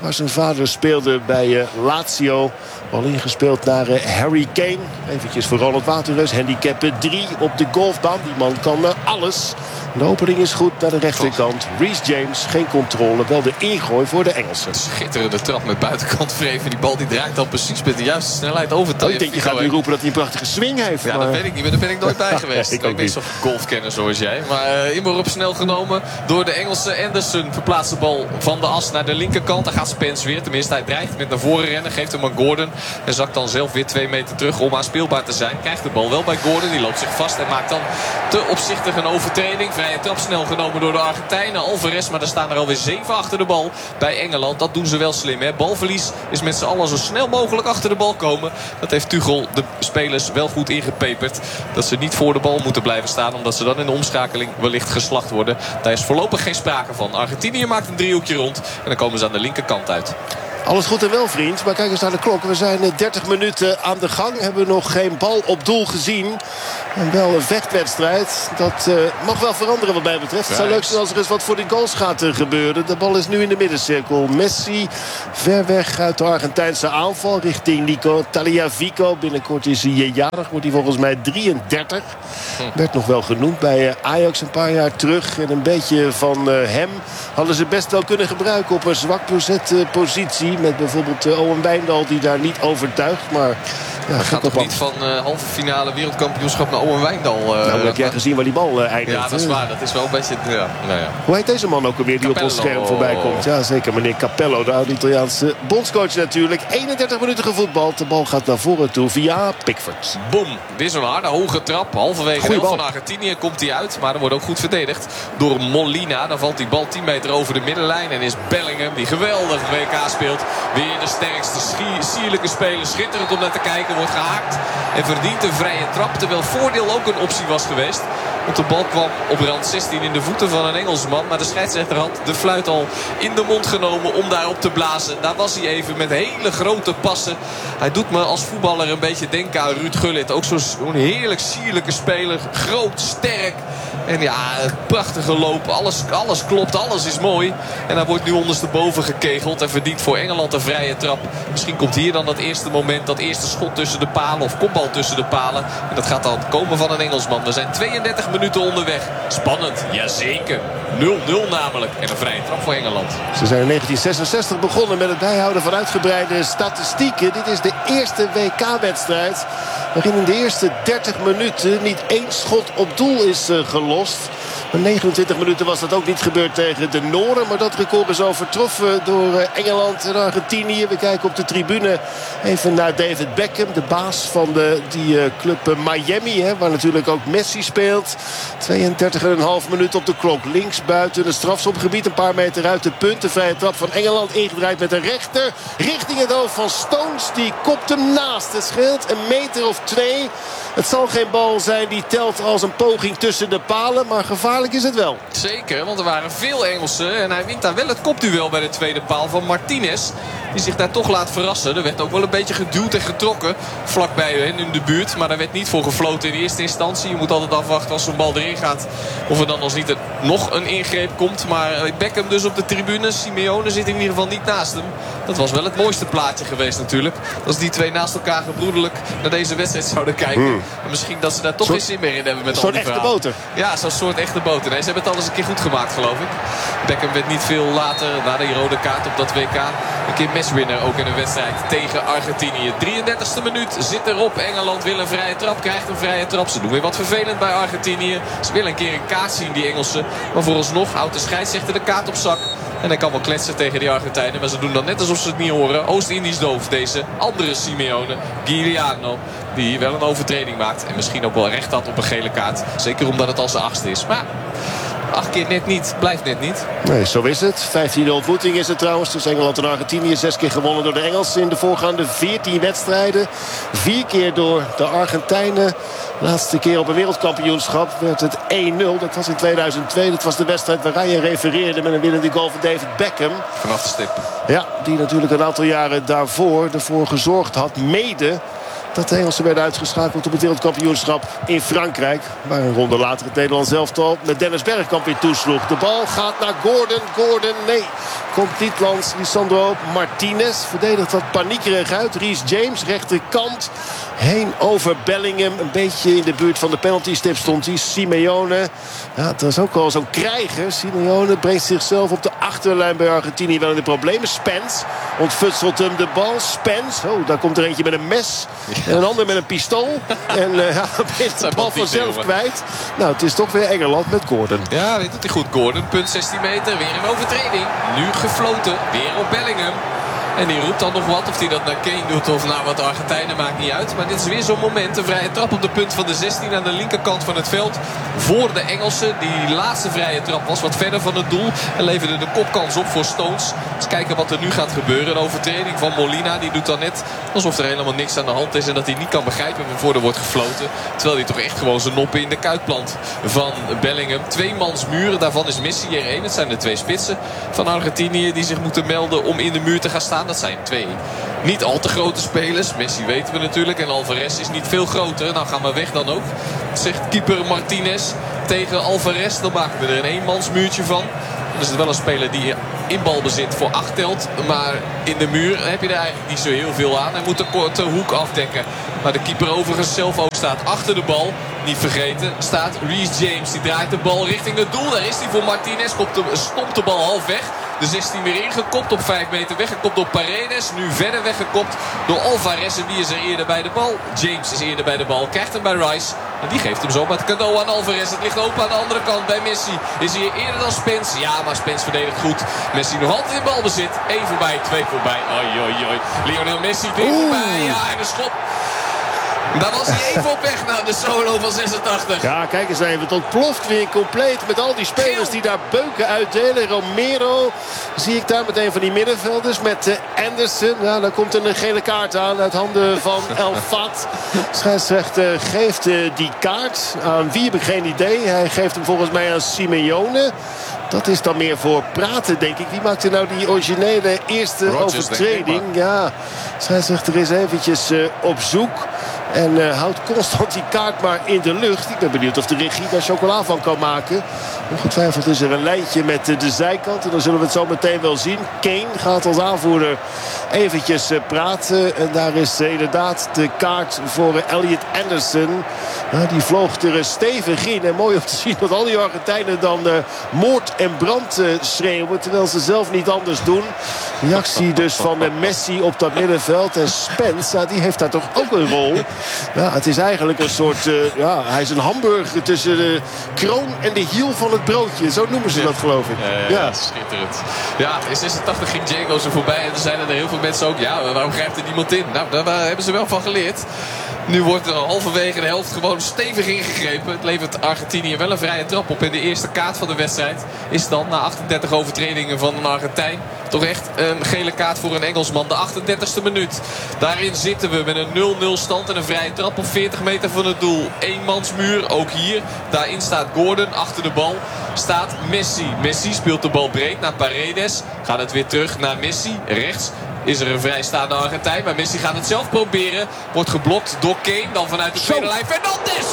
waar zijn vader speelde bij uh, Lazio. Bal ingespeeld naar uh, Harry Kane. Eventjes voor Ronald Waterreus. Handicap drie op de golfbaan. Die man kan uh, alles. De opening is goed naar de rechterkant. Reece James, geen controle. Wel de ingooi voor de Engelsen. Schitterende trap met buitenkant vreven. Die bal die draait dan precies met de juiste snelheid over. Oh, ik denk je gaat nu roepen dat hij een prachtige swing heeft. Ja, maar... dat weet ik niet. Maar daar ben ik nooit bij geweest. ik ik ben zo'n golfkenner zoals jij. Maar uh, inworp snel genomen door de Engelse. Anderson verplaatst de bal van de as naar de linkerkant. Daar gaat Spence weer. Tenminste, hij dreigt met naar voren rennen. Geeft hem aan Gordon. En zakt dan zelf weer twee meter terug om aanspeelbaar te zijn. Krijgt de bal wel bij Gordon. Die loopt zich vast en maakt dan te opzichtig een overtreding. Vrije trap snel genomen door de Argentijnen. Alvarez, maar er staan er alweer zeven achter de bal bij Engeland. Dat doen ze wel slim, hè. Balverlies is met z'n allen zo snel mogelijk achter de bal komen. Dat heeft Tuchel de spelers wel goed ingepeperd. Dat ze niet voor de bal moeten blijven staan, omdat ze dan in de omschakeling wellicht geslacht worden. Daar is voorlopig geen sprake van. Argentinië maakt een driehoekje rond en dan komen ze aan de linkerkant uit. Alles goed en wel, vriend. Maar kijk eens naar de klok. We zijn dertig minuten aan de gang. Hebben nog geen bal op doel gezien. En wel een vechtwedstrijd. Dat uh, mag wel veranderen wat mij betreft. Het zou leuk zijn als er eens wat voor die goals gaat uh, gebeuren. De bal is nu in de middencirkel. Messi ver weg uit de Argentijnse aanval richting Nico Tagliafico. Binnenkort is hij jarig. Wordt hij volgens mij drieëndertig. Hm. Werd nog wel genoemd bij uh, Ajax een paar jaar terug. En een beetje van uh, hem hadden ze best wel kunnen gebruiken op een zwak bezet uh, positie. Met bijvoorbeeld uh, Owen Wijndal die daar niet overtuigt. Maar ja, gaat toch niet van uh, halve finale wereldkampioenschap naar Owen Wijndal. Uh, nou, heb jij gezien waar die bal uh, eindigt. Ja, dat is waar. Dat is wel een beetje... Ja, nou ja. Hoe heet deze man ook alweer die Capello op ons scherm voorbij komt? Ja, zeker. Meneer Capello, de oude Italiaanse bondscoach natuurlijk. eenendertig minuten gevoetbald. De bal gaat naar voren toe via Pickford. Boom. Dit is een harde, hoge trap. Halverwege de helft van Argentinië komt hij uit. Maar er wordt ook goed verdedigd door Molina. Dan valt die bal tien meter over de middenlijn. En is Bellingham, die geweldig W K speelt, weer de sterkste, sierlijke speler. Schitterend om naar te kijken. Wordt gehaakt en verdient een vrije trap. Terwijl voordeel ook een optie was geweest. Want de bal kwam op rand zestien in de voeten van een Engelsman. Maar de scheidsrechter had de fluit al in de mond genomen om daarop te blazen. Daar was hij even met hele grote passen. Hij doet me als voetballer een beetje denken aan Ruud Gullit. Ook zo'n heerlijk sierlijke speler. Groot, sterk. En ja, prachtige loop. Alles, alles klopt, alles is mooi. En hij wordt nu ondersteboven gekegeld. En verdient voor Engeland een vrije trap. Misschien komt hier dan dat eerste moment. Dat eerste schot tussen de palen. Of kopbal tussen de palen. En dat gaat dan komen van een Engelsman. We zijn tweeëndertig minuten onderweg. Spannend, jazeker. nul nul namelijk. En een vrije trap voor Engeland. Ze zijn in negentien zesenzestig begonnen met het bijhouden van uitgebreide statistieken. Dit is de eerste W K-wedstrijd waarin in de eerste dertig minuten niet één schot op doel is uh, gelost. Maar negenentwintig minuten was dat ook niet gebeurd tegen de Noren. Maar dat record is overtroffen door uh, Engeland en Argentinië. We kijken op de tribune even naar David Beckham. De baas van de, die uh, club uh, Miami. Hè, waar natuurlijk ook Messi speelt. tweeëndertig komma vijf minuten op de klok. Links buiten het strafschopgebied. Een paar meter uit de punt. De vrije trap van Engeland ingedraaid met de rechter. Richting het hoofd van Stones. Die kopt hem naast. Het scheelt een meter of twee. Het zal geen bal zijn die telt als een poging tussen de palen. Maar gevaarlijk is het wel. Zeker, want er waren veel Engelsen. En hij wint daar wel het kopduel bij de tweede paal van Martinez. Die zich daar toch laat verrassen. Er werd ook wel een beetje geduwd en getrokken vlakbij hen in de buurt. Maar daar werd niet voor gefloten in eerste instantie. Je moet altijd afwachten als zo'n bal erin gaat. Of er dan als niet nog een ingreep komt. Maar Beckham dus op de tribune. Simeone zit in ieder geval niet naast hem. Dat was wel het mooiste plaatje geweest natuurlijk. Als die twee naast elkaar gebroederlijk naar deze wedstrijd zouden kijken. Hmm. En misschien dat ze daar toch geen zin meer in hebben met al die verhalen. Een soort echte boter. Ja, zo'n soort echte boter. Nee, ze hebben het al eens een keer goed gemaakt, geloof ik. Beckham werd niet veel later, na die rode kaart op dat W K, een keer matchwinner ook in een wedstrijd tegen Argentinië. drieëndertigste minuut zit erop. Engeland wil een vrije trap, krijgt een vrije trap. Ze doen weer wat vervelend bij Argentinië. Ze willen een keer een kaart zien, die Engelsen. Maar vooralsnog houdt de scheidsrechter de kaart op zak. En hij kan wel kletsen tegen die Argentijnen. Maar ze doen dan net alsof ze het niet horen. Oost-Indisch doof, deze andere Simeone, Giuliano, die wel een overtreding maakt. En misschien ook wel recht had op een gele kaart. Zeker omdat het al zijn achtste is. Maar acht keer net niet, blijft net niet. Nee, zo is het. vijftiende ontmoeting is het trouwens tussen Engeland en Argentinië. Zes keer gewonnen door de Engelsen in de voorgaande veertien wedstrijden. Vier keer door de Argentijnen. Laatste keer op een wereldkampioenschap werd het één nul. Dat was in tweeduizend twee. Dat was de wedstrijd waar Ryan refereerde met een winnende goal van David Beckham. Vanaf de stip. Ja, die natuurlijk een aantal jaren daarvoor ervoor gezorgd had, mede dat de Engelsen werden uitgeschakeld op het wereldkampioenschap in Frankrijk. Waar een ronde later het Nederlands elftal met Dennis Bergkamp weer toesloeg. De bal gaat naar Gordon. Gordon, nee. Komt niet langs Lisandro Martinez. Verdedigt wat paniekerig uit. Reece James, rechterkant. Heen over Bellingham. Een beetje in de buurt van de penaltystip stond hij. Simeone. Ja, het was ook al zo'n krijger. Simeone brengt zichzelf op de achterlijn bij Argentinië wel in de problemen. Spence ontfutselt hem de bal. Spence, oh, daar komt er eentje met een mes. En een ander met een pistool. En uh, ja, heeft de bal vanzelf kwijt. Nou, het is toch weer Engeland met Gordon. Ja, dit doet hij goed. Gordon, punt zestien meter. Weer een overtreding. Nu gefloten. Weer op Bellingham. En die roept dan nog wat. Of hij dat naar Kane doet of naar wat Argentijnen, maakt niet uit. Maar dit is weer zo'n moment. Een vrije trap op de punt van de zestien aan de linkerkant van het veld. Voor de Engelsen. Die laatste vrije trap was wat verder van het doel. En leverde de kopkans op voor Stones. Dus kijken wat er nu gaat gebeuren. Een overtreding van Molina. Die doet dan net alsof er helemaal niks aan de hand is. En dat hij niet kan begrijpen waarvoor er wordt gefloten. Terwijl hij toch echt gewoon zijn noppen in de kuit plant van Bellingham. Twee mans muren. Daarvan is Messi er één. Het zijn de twee spitsen van Argentinië die zich moeten melden om in de muur te gaan staan. Dat zijn twee niet al te grote spelers. Messi weten we natuurlijk. En Alvarez is niet veel groter. Nou, ga maar weg dan ook. Zegt keeper Martinez tegen Alvarez. Dan maken we er een eenmansmuurtje van. Dan is het wel een speler die in balbezit voor acht telt. Maar in de muur heb je er eigenlijk niet zo heel veel aan. Hij moet de korte hoek afdekken. Maar de keeper overigens zelf ook staat achter de bal. Niet vergeten staat Reece James. Die draait de bal richting het doel. Daar is hij voor Martinez. Stopt de bal half weg. De zestien weer ingekopt op vijf meter weggekopt door Paredes. Nu verder weggekopt door Alvarez. En wie is er eerder bij de bal? James is eerder bij de bal. Krijgt hem bij Rice. En die geeft hem zo met cadeau aan Alvarez. Het ligt open aan de andere kant bij Messi. Is hij eerder dan Spence? Ja, maar Spence verdedigt goed. Messi nog altijd in balbezit. Eén voorbij, twee voorbij. Oi, oi, oi. Lionel Messi weer voorbij. Ja, en een schop. Daar was hij even op weg naar de solo van zesentachtig. Ja, kijk eens even. Het ontploft weer compleet met al die spelers die daar beuken uitdelen. Romero zie ik daar met een van die middenvelders. Met uh, Anderson. Ja, daar komt een gele kaart aan uit handen van El Fat. Scheidsrechter geeft uh, die kaart. Aan wie heb ik geen idee. Hij geeft hem volgens mij aan Simeone. Dat is dan meer voor praten, denk ik. Wie maakte nou die originele eerste Rodgers, overtreding? Ja, scheidsrechter is eventjes uh, op zoek. En uh, houdt constant die kaart maar in de lucht. Ik ben benieuwd of de regie daar chocola van kan maken. Ongetwijfeld is er een lijntje met uh, de zijkant. En dan zullen we het zo meteen wel zien. Kane gaat als aanvoerder eventjes uh, praten. En daar is uh, inderdaad de kaart voor uh, Elliot Anderson. Uh, die vloog er uh, stevig in. En mooi om te zien dat al die Argentijnen dan uh, moord en brand uh, schreeuwen. Terwijl ze zelf niet anders doen. Reactie dus van uh, Messi op dat middenveld. En Spence, uh, die heeft daar toch ook een rol. Ja, het is eigenlijk een soort... Uh, ja, hij is een hamburger tussen de kroon en de hiel van het broodje. Zo noemen ze dat, geloof ik. Ja, ja, ja. Schitterend. Ja, in zesentachtig ging Diego zo voorbij. En er zijn er heel veel mensen ook... Ja, waarom grijpt er niemand in? Nou, daar hebben ze wel van geleerd. Nu wordt er halverwege de helft gewoon stevig ingegrepen. Het levert Argentinië wel een vrije trap op. En de eerste kaart van de wedstrijd is dan na achtendertig overtredingen van een Argentijn toch echt een gele kaart voor een Engelsman. De achtendertigste minuut. Daarin zitten we met een nul nul stand en een vrije trap op veertig meter van het doel. Eenmansmuur, ook hier. Daarin staat Gordon. Achter de bal staat Messi. Messi speelt de bal breed naar Paredes. Gaat het weer terug naar Messi. Rechts is er een vrijstaande Argentijn. Maar Messi gaat het zelf proberen. Wordt geblokt door Kane. Dan vanuit de tweede lijn Fernandes.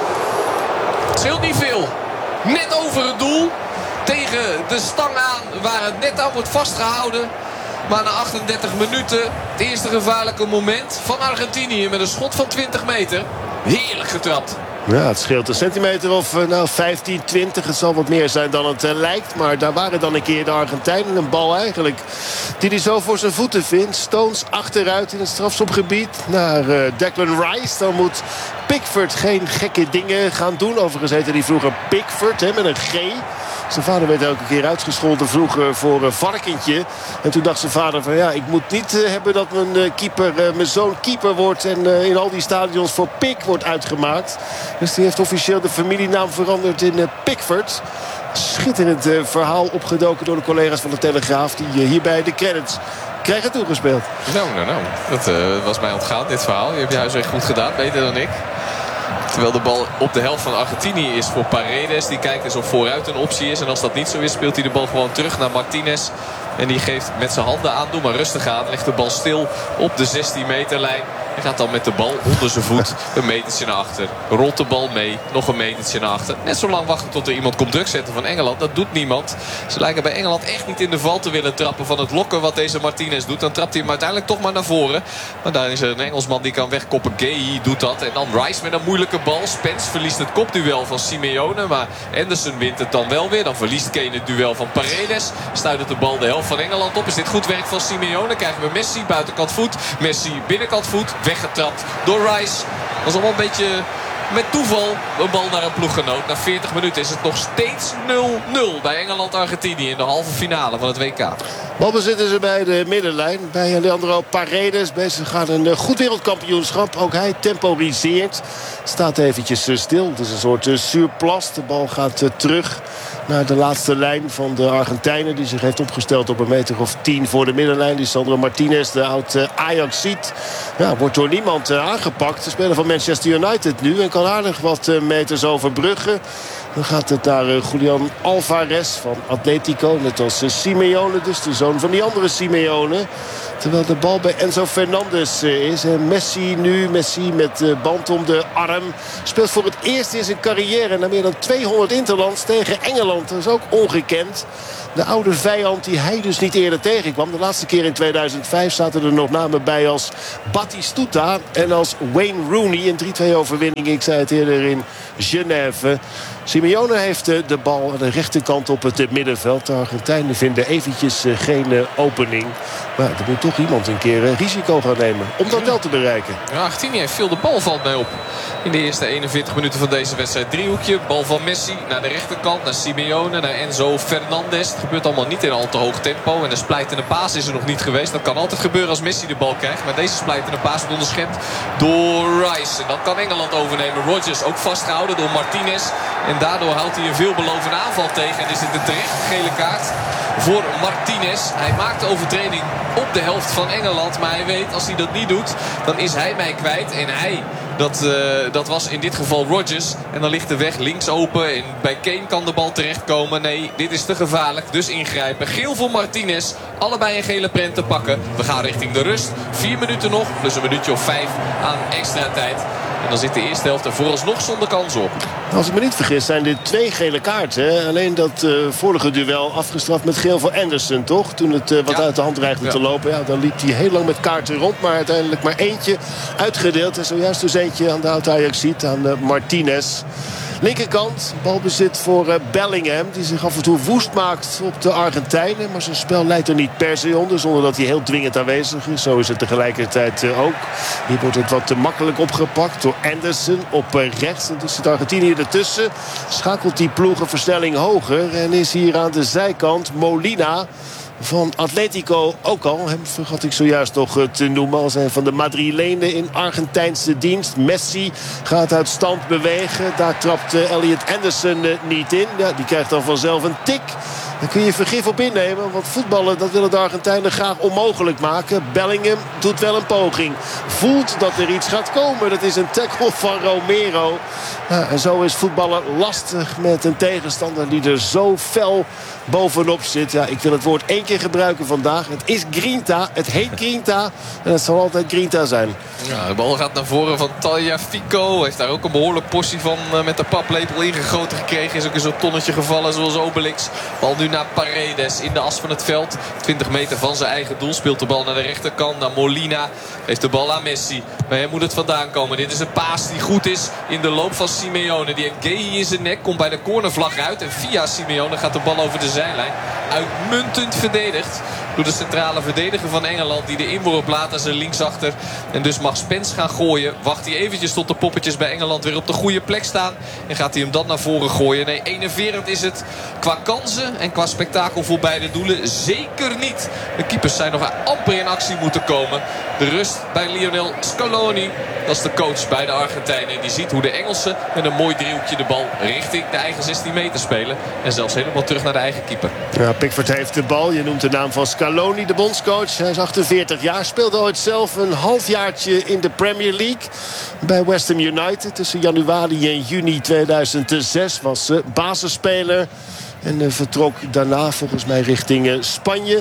Het scheelt niet veel. Net over het doel. Tegen de stang aan waar het net aan wordt vastgehouden. Maar na achtendertig minuten het eerste gevaarlijke moment van Argentinië. Met een schot van twintig meter. Heerlijk getrapt. Ja, het scheelt een centimeter of nou, vijftien, twintig. Het zal wat meer zijn dan het uh, lijkt. Maar daar waren dan een keer de Argentijnen. Een bal eigenlijk die hij zo voor zijn voeten vindt. Stones achteruit in het strafschopgebied naar uh, Declan Rice. Dan moet Pickford geen gekke dingen gaan doen. Overigens heette hij vroeger Pickford, hè, met een G. Zijn vader werd elke keer uitgescholden vroeger voor een varkentje. En toen dacht zijn vader van ja, ik moet niet uh, hebben dat mijn uh, keeper, uh, mijn zoon keeper wordt. En uh, in al die stadions voor Pick wordt uitgemaakt. Dus die heeft officieel de familienaam veranderd in uh, Pickford. Schitterend uh, verhaal opgedoken door de collega's van de Telegraaf. Die uh, hierbij de credits krijgen toegespeeld. Nou, nou, nou. Dat uh, was mij ontgaan, dit verhaal. Je hebt je huiswerk goed gedaan, beter dan ik. Terwijl de bal op de helft van Argentinië is voor Paredes. Die kijkt eens of vooruit een optie is. En als dat niet zo is, speelt hij de bal gewoon terug naar Martinez. En die geeft met zijn handen aan. Doe maar rustig aan. Legt de bal stil op de zestien meterlijn. En gaat dan met de bal onder zijn voet een metertje naar achter. Rolt de bal mee, nog een metertje naar achter. Net zo lang wachten tot er iemand komt druk zetten van Engeland. Dat doet niemand. Ze lijken bij Engeland echt niet in de val te willen trappen van het lokken wat deze Martinez doet. Dan trapt hij hem uiteindelijk toch maar naar voren. Maar daar is een Engelsman die kan wegkoppen. Gay doet dat. En dan Rice met een moeilijke bal. Spence verliest het kopduel van Simeone. Maar Anderson wint het dan wel weer. Dan verliest Kane het duel van Paredes. Stuit de bal de helft van Engeland op. Is dit goed werk van Simeone? Krijgen we Messi buitenkant voet. Messi binnenkant voet. Weggetrapt door Rice. Dat is allemaal een beetje met toeval een bal naar een ploeggenoot. Na veertig minuten is het nog steeds nul nul bij Engeland-Argentinië in de halve finale van het W K. Balbezit is er bij de middenlijn. Bij Leandro Paredes. Bezig gaat een goed wereldkampioenschap. Ook hij temporiseert. Staat eventjes stil. Het is een soort surplus. De bal gaat terug naar de laatste lijn van de Argentijnen. Die zich heeft opgesteld op een meter of tien voor de middenlijn. Die Sandro Martinez, de oud Ajaxiet. Ja, wordt door niemand aangepakt. De speler van Manchester United nu. En kan aardig wat meters overbruggen. Dan gaat het naar Julian Alvarez van Atletico. Net als Simeone, dus de zoon van die andere Simeone. Terwijl de bal bij Enzo Fernandez is. En Messi nu, Messi met de band om de arm. Speelt voor het eerst in zijn carrière na meer dan tweehonderd interlands tegen Engeland. Dat is ook ongekend. De oude vijand die hij dus niet eerder tegenkwam. De laatste keer in tweeduizend vijf zaten er nog namen bij als Batistuta en als Wayne Rooney. Een drie twee overwinning, ik zei het eerder, in Genève. Simeone heeft de bal aan de rechterkant op het middenveld. De Argentijnen vinden eventjes geen opening. Maar er moet toch iemand een keer risico gaan nemen om dat wel te bereiken. Ja, Argentinië heeft veel de bal, valt mij op. In de eerste eenenveertig minuten van deze wedstrijd. Driehoekje, bal van Messi naar de rechterkant, naar Simeone, naar Enzo Fernandez. Het gebeurt allemaal niet in al te hoog tempo. En de splijtende paas is er nog niet geweest. Dat kan altijd gebeuren als Messi de bal krijgt. Maar deze splijtende paas wordt onderschept door Rice. En dan kan Engeland overnemen. Rodgers ook vastgehouden door Martinez. En daardoor houdt hij een veelbelovende aanval tegen. En is dit een terecht gele kaart voor Martinez. Hij maakt de overtreding op de helft van Engeland. Maar hij weet, als hij dat niet doet, dan is hij mij kwijt. En hij, dat, uh, dat was in dit geval Rodgers. En dan ligt de weg links open. En bij Kane kan de bal terechtkomen. Nee, dit is te gevaarlijk. Dus ingrijpen. Geel voor Martinez. Allebei een gele prent te pakken. We gaan richting de rust. Vier minuten nog. Plus een minuutje of vijf aan extra tijd. En dan zit de eerste helft er vooralsnog zonder kans op. Als ik me niet vergis zijn dit twee gele kaarten. Hè? Alleen dat uh, vorige duel afgestraft met geel voor Anderson, toch? Toen het uh, wat ja. uit de hand dreigde ja. te lopen. Ja, dan liep hij heel lang met kaarten rond. Maar uiteindelijk maar eentje uitgedeeld. En zojuist dus eentje aan de oud Ajaxiet, aan uh, Martinez. Linkerkant, balbezit voor uh, Bellingham. Die zich af en toe woest maakt op de Argentijnen. Maar zijn spel leidt er niet per se onder. Zonder dat hij heel dwingend aanwezig is. Zo is het tegelijkertijd uh, ook. Hier wordt het wat te makkelijk opgepakt door Anderson op uh, rechts. En dus zit Argentinië ertussen. Schakelt die ploeg een versnelling hoger. En is hier aan de zijkant Molina van Atletico ook al. Hem vergat ik zojuist nog te noemen als een van de Madrilenen in Argentijnse dienst. Messi gaat uit stand bewegen. Daar trapt Elliot Anderson niet in. Ja, die krijgt dan vanzelf een tik. Daar kun je vergif op innemen. Want voetballen, dat willen de Argentijnen graag onmogelijk maken. Bellingham doet wel een poging. Voelt dat er iets gaat komen. Dat is een tackle van Romero. Ja, en zo is voetballen lastig met een tegenstander die er zo fel bovenop zit. Ja, ik wil het woord één keer gebruiken vandaag. Het is Grinta. Het heet Grinta. En het zal altijd Grinta zijn. Ja, de bal gaat naar voren van Tagliafico. Heeft daar ook een behoorlijk portie van uh, met de paplepel ingegoten gekregen. Is ook in zo'n tonnetje gevallen zoals Obelix. Bal nu naar Paredes in de as van het veld. twintig meter van zijn eigen doel. Speelt de bal naar de rechterkant. Naar Molina. Heeft de bal aan Messi. Bij hem moet het vandaan komen. Dit is een paas die goed is in de loop van Simeone. Die heeft Gay in zijn nek. Komt bij de cornervlag uit. En via Simeone gaat de bal over de zijlijn. Uitmuntend verdedigd door de centrale verdediger van Engeland. Die de inworp laat aan zijn linksachter. En dus mag Spence gaan gooien. Wacht hij eventjes tot de poppetjes bij Engeland weer op de goede plek staan. En gaat hij hem dan naar voren gooien. Nee, enerverend is het qua kansen en qua spektakel voor beide doelen zeker niet. De keepers zijn nog amper in actie moeten komen. De rust bij Lionel Scaloni. Dat is de coach bij de Argentijnen. Die ziet hoe de Engelsen met een mooi driehoekje de bal richting de eigen zestien meter spelen. En zelfs helemaal terug naar de eigen keeper. Ja, Pickford heeft de bal. Je noemt de naam van Scaloni, de bondscoach. Hij is achtenveertig jaar. Speelde ooit zelf een halfjaartje in de Premier League. Bij West Ham United. Tussen januari en juni tweeduizend zes was ze basisspeler. En uh, vertrok daarna volgens mij richting uh, Spanje.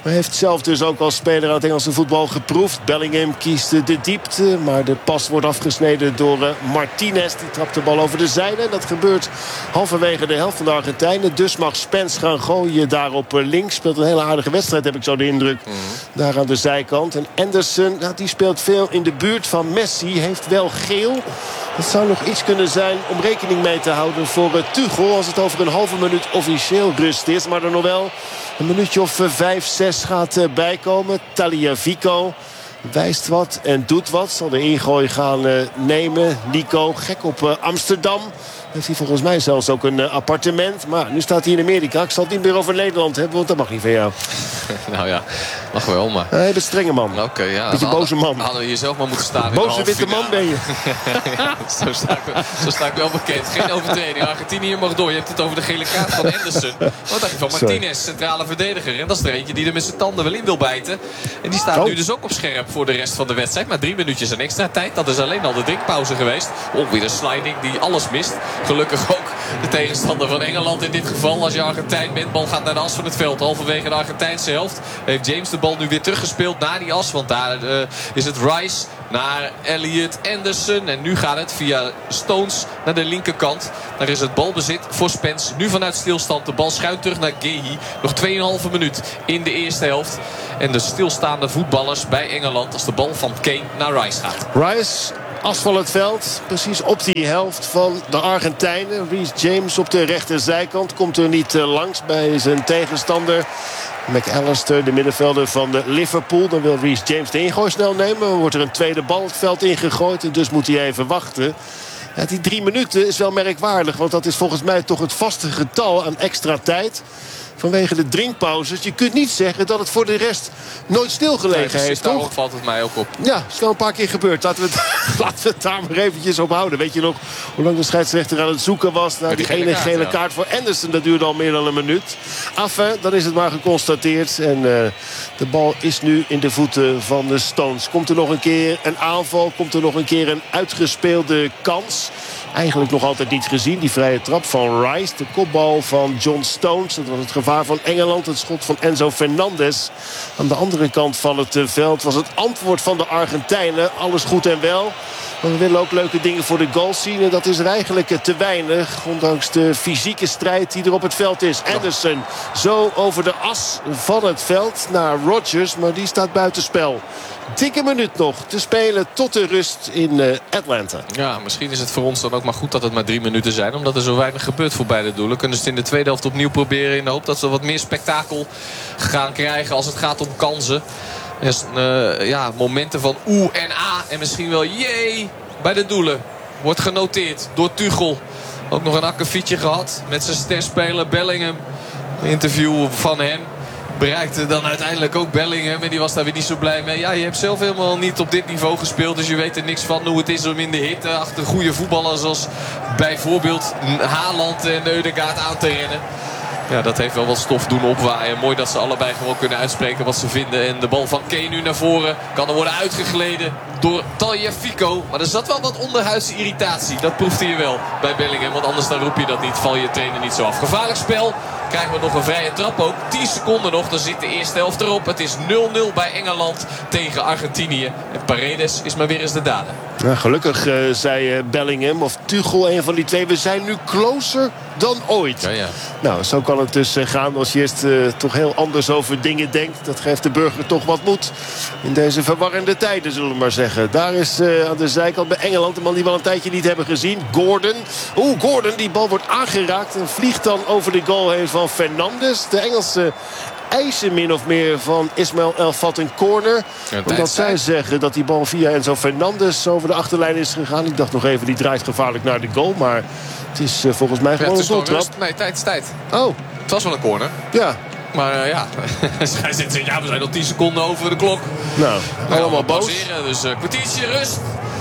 Maar heeft zelf dus ook als speler uit het Engelse voetbal geproefd. Bellingham kiest de diepte. Maar de pas wordt afgesneden door uh, Martinez. Die trapt de bal over de zijde. En dat gebeurt halverwege de helft van de Argentijnen. Dus mag Spence gaan gooien daar op links. Speelt een hele aardige wedstrijd, heb ik zo de indruk. Mm-hmm. Daar aan de zijkant. En Anderson, nou, die speelt veel in de buurt van Messi. Heeft wel geel. Het zou nog iets kunnen zijn om rekening mee te houden voor uh, Tuchel. Als het over een halve minuut officieel rust is. Maar er nog wel een minuutje of uh, vijf, zes gaat uh, bijkomen. Tagliafico wijst wat en doet wat. Zal de ingooi gaan uh, nemen. Nico, gek op uh, Amsterdam. Heeft hij volgens mij zelfs ook een uh, appartement. Maar nu staat hij in Amerika. Ik zal het niet meer over Nederland hebben, want dat mag niet van jou. Nou ja, mag wel, maar... Hij is een strenge man. Oké, okay, ja. Beetje hadden, boze man. Hadden we jezelf maar moeten staan in boze witte man ben je. Ja, zo, sta ik, zo sta ik wel bekend. Geen overtreding. Argentinië mag door. Je hebt het over de gele kaart van Anderson. Wat dacht je van Martinez, centrale verdediger? En dat is er eentje die er met zijn tanden wel in wil bijten. En die staat oh. nu dus ook op scherp voor de rest van de wedstrijd. Maar drie minuutjes en extra tijd. Dat is alleen al de drinkpauze geweest. Oh, weer een sliding die alles mist. Gelukkig ook de tegenstander van Engeland in dit geval. Als je Argentijn bent, bal gaat naar de as van het veld. Halverwege de Argentijnse helft heeft James de bal nu weer teruggespeeld naar die as. Want daar uh, is het Rice naar Elliot Anderson. En nu gaat het via Stones naar de linkerkant. Daar is het balbezit voor Spence. Nu vanuit stilstand. De bal schuift terug naar Guehi. Nog twee komma vijf minuut in de eerste helft. En de stilstaande voetballers bij Engeland als de bal van Kane naar Rice gaat. Rice, as van het veld. Precies op die helft van de Argentijnen. Reece James op de rechterzijkant. Komt er niet langs bij zijn tegenstander. McAllister, de middenvelder van de Liverpool. Dan wil Reece James de ingooi snel nemen. Dan wordt er een tweede bal het veld ingegooid. En dus moet hij even wachten. Ja, die drie minuten is wel merkwaardig. Want dat is volgens mij toch het vaste getal aan extra tijd. Vanwege de drinkpauzes. Je kunt niet zeggen dat het voor de rest nooit stilgelegen nee, heeft, toch? toch? Valt het mij ook op. Ja, het is wel een paar keer gebeurd. Laten we, het, laten we het daar maar eventjes op houden. Weet je nog hoe lang de scheidsrechter aan het zoeken was naar die, die ene gele kaart, kaart voor Anderson? Dat duurde al meer dan een minuut. Enfin, dan is het maar geconstateerd. En uh, de bal is nu in de voeten van de Stones. Komt er nog een keer een aanval? Komt er nog een keer een uitgespeelde kans? Eigenlijk nog altijd niet gezien. Die vrije trap van Rice. De kopbal van John Stones. Dat was het gevaar van Engeland. Het schot van Enzo Fernandez. Aan de andere kant van het veld was het antwoord van de Argentijnen. Alles goed en wel. Maar we willen ook leuke dingen voor de goals zien. En dat is er eigenlijk te weinig. Ondanks de fysieke strijd die er op het veld is. Anderson zo over de as van het veld naar Rodgers. Maar die staat buitenspel. Dikke minuut nog te spelen tot de rust in uh, Atlanta. Ja, misschien is het voor ons dan ook maar goed dat het maar drie minuten zijn. Omdat er zo weinig gebeurt voor beide doelen. Kunnen ze het in de tweede helft opnieuw proberen. In de hoop dat ze wat meer spektakel gaan krijgen als het gaat om kansen. Dus, uh, ja, momenten van oeh en ah. En misschien wel jee bij de doelen. Wordt genoteerd door Tuchel. Ook nog een akkefietje gehad met zijn sterspeler Bellingham. Een interview van hem. Bereikte dan uiteindelijk ook Bellingham. En die was daar weer niet zo blij mee. Ja, je hebt zelf helemaal niet op dit niveau gespeeld. Dus je weet er niks van hoe het is om in de hitte achter goede voetballers als bijvoorbeeld Haaland en Ødegaard aan te rennen. Ja, dat heeft wel wat stof doen opwaaien. Mooi dat ze allebei gewoon kunnen uitspreken wat ze vinden. En de bal van Kane nu naar voren kan er worden uitgegleden door Tagliafico. Maar er zat wel wat onderhuidse irritatie. Dat proefde je wel bij Bellingham. Want anders dan roep je dat niet. Val je trainer niet zo af. Gevaarlijk spel. Krijgen we nog een vrije trap ook. tien seconden nog. Dan zit de eerste helft erop. Het is nul nul bij Engeland tegen Argentinië. En Paredes is maar weer eens de dader. Ja, gelukkig uh, zei uh, Bellingham of Tuchel, een van die twee. We zijn nu closer dan ooit. Ja, ja. Nou, zo kan het dus uh, gaan als je eerst uh, toch heel anders over dingen denkt. Dat geeft de burger toch wat moed. In deze verwarrende tijden, zullen we maar zeggen. Daar is uh, aan de zijkant bij Engeland, de man die we al een tijdje niet hebben gezien. Gordon. Oeh, Gordon, die bal wordt aangeraakt en vliegt dan over de goal heen van Fernandes. De Engelse eisen min of meer van Ismail El Fat een corner. Ja, omdat zij zeggen dat die bal via Enzo Fernandes over de achterlijn is gegaan. Ik dacht nog even, die draait gevaarlijk naar de goal. Maar het is uh, volgens mij gewoon ja, een doeltrap. Nee, tijd is tijd. Oh. Het was wel een corner. Ja. Maar uh, ja, zij zitten, ja, we zijn nog tien seconden over de klok. Nou, nou allemaal boos. Pauzeren, dus uh, kwartiertje rust.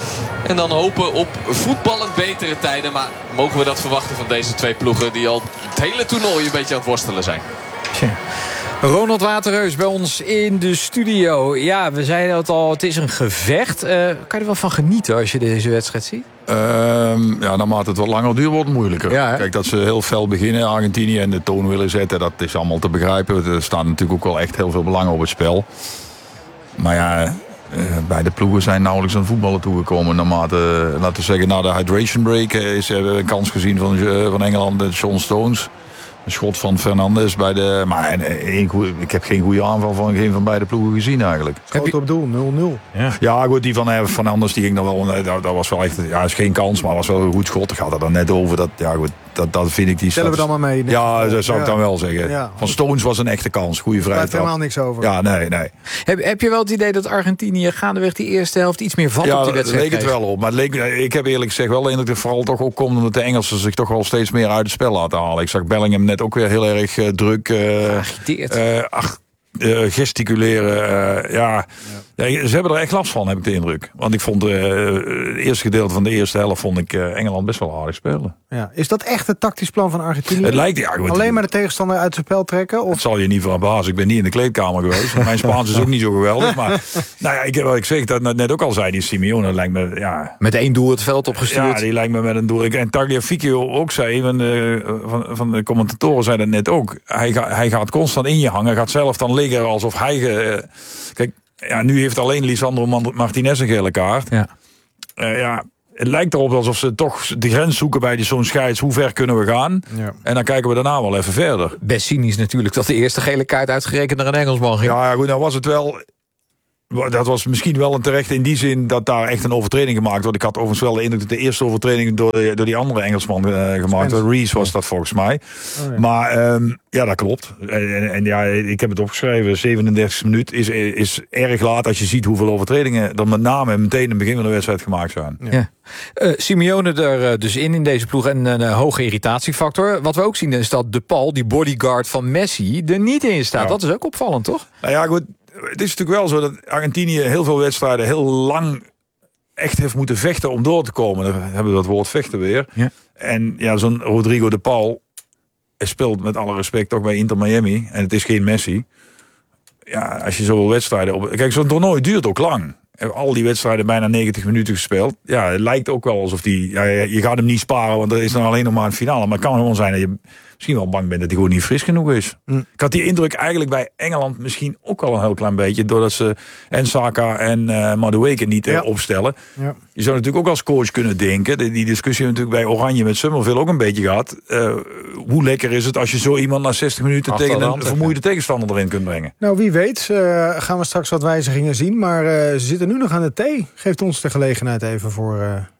En dan hopen op voetballend betere tijden. Maar mogen we dat verwachten van deze twee ploegen die al het hele toernooi een beetje aan het worstelen zijn? Tja. Ronald Waterreus bij ons in de studio. Ja, we zeiden het al, het is een gevecht. Uh, kan je er wel van genieten als je deze wedstrijd ziet? Uh, ja, naarmate het wat langer duurt, wordt het moeilijker. Ja, Kijk, dat ze heel fel beginnen, Argentinië, en de toon willen zetten, dat is allemaal te begrijpen. Er staan natuurlijk ook wel echt heel veel belangen op het spel. Maar ja, uh, beide ploegen zijn nauwelijks aan voetballen toegekomen. Naarmate, laten we zeggen, na de hydration break is er een kans gezien van, uh, van Engeland en John Stones. Een schot van Fernandes bij de... Maar een goeie, ik heb geen goede aanval van geen van beide ploegen gezien eigenlijk. Schoot op doel, nul nul. Ja, ja goed, die van uh, Fernandes die ging dan wel... Dat, dat was wel echt... Ja, is geen kans, maar was wel een goed schot. Ik gaat er dan net over. Dat, ja, goed, dat, dat vind ik die... Stellen we dan maar mee. Ja, dat zou ik ja. dan wel zeggen. Ja. Van Stones was een echte kans. Goede vrijheid. Daar helemaal niks over. Ja, nee, nee. Heb, heb je wel het idee dat Argentinië gaandeweg die eerste helft iets meer vat ja, op die wedstrijd leek het wel op. Maar het leek, ik heb eerlijk gezegd wel de indruk dat het vooral toch ook komt omdat de Engelsen zich toch wel steeds meer uit het spel laten halen. Ik zag Bellingham net ook weer heel erg uh, druk. Uh, Geagiteerd. Uh, ach, uh, gesticuleren. Uh, ja. Ja. ja, ze hebben er echt last van, heb ik de indruk. Want ik vond uh, het eerste gedeelte van de eerste helft vond ik uh, Engeland best wel aardig spelen. Ja. Is dat echt het tactisch plan van Argentinië? Het lijkt, ja, goed, alleen maar de tegenstander uit zijn spel trekken? Of? Dat zal je niet van baas. Ik ben niet in de kleedkamer geweest. Mijn Spaans is ook niet zo geweldig. Maar nou ja, ik heb ik zeg dat net ook al zei. Die Simeone lijkt me... Ja, met één doel het veld opgestuurd. Ja, die lijkt me met een doel. En Tagliafico ook zei, van de, van, van de commentatoren zei dat net ook. Hij, ga, hij gaat constant in je hangen. Hij gaat zelf dan liggen alsof hij... Uh, kijk, ja, nu heeft alleen Lisandro Martinez een gele kaart. Ja. Uh, ja, het lijkt erop alsof ze toch de grens zoeken bij die zo'n scheids. Hoe ver kunnen we gaan? Ja. En dan kijken we daarna wel even verder. Best cynisch natuurlijk dat de eerste gele kaart uitgerekend naar een Engelsman ging. Ja, goed, nou was het wel... Dat was misschien wel een terecht in die zin dat daar echt een overtreding gemaakt wordt. Ik had overigens wel de indruk dat de eerste overtreding door, de, door die andere Engelsman uh, gemaakt werd. Rees was dat volgens mij. Oh, ja. Maar um, ja, dat klopt. En, en, en ja, ik heb het opgeschreven. zevenendertigste minuut is, is erg laat als je ziet hoeveel overtredingen er met name meteen in het begin van de wedstrijd gemaakt zijn. Ja. Ja. Uh, Simeone er uh, dus in, in deze ploeg. En een uh, hoge irritatiefactor. Wat we ook zien is dat De Paul, die bodyguard van Messi, er niet in staat. Ja. Dat is ook opvallend, toch? Nou ja, goed. Het is natuurlijk wel zo dat Argentinië heel veel wedstrijden heel lang echt heeft moeten vechten om door te komen. Dan hebben we dat woord vechten weer. Ja. En ja, zo'n Rodrigo de Paul speelt met alle respect toch bij Inter Miami. En het is geen Messi. Ja, als je zoveel wedstrijden op... Kijk, zo'n toernooi duurt ook lang. Al die wedstrijden bijna negentig minuten gespeeld. Ja, het lijkt ook wel alsof die... Ja, je gaat hem niet sparen, want er is dan alleen nog maar een finale. Maar het kan gewoon zijn dat je misschien wel bang bent dat hij gewoon niet fris genoeg is. Mm. Ik had die indruk eigenlijk bij Engeland misschien ook al een heel klein beetje. Doordat ze en Saka en uh, Madueke niet uh, ja. opstellen. Ja. Je zou natuurlijk ook als coach kunnen denken. Die, die discussie hebben we natuurlijk bij Oranje met Summerville ook een beetje gehad. Uh, hoe lekker is het als je zo iemand na zestig minuten tegen een vermoeide tegenstander erin kunt brengen? Nou, wie weet uh, gaan we straks wat wijzigingen zien. Maar uh, ze zitten nu nog aan de thee. Geeft ons de gelegenheid even voor... Uh...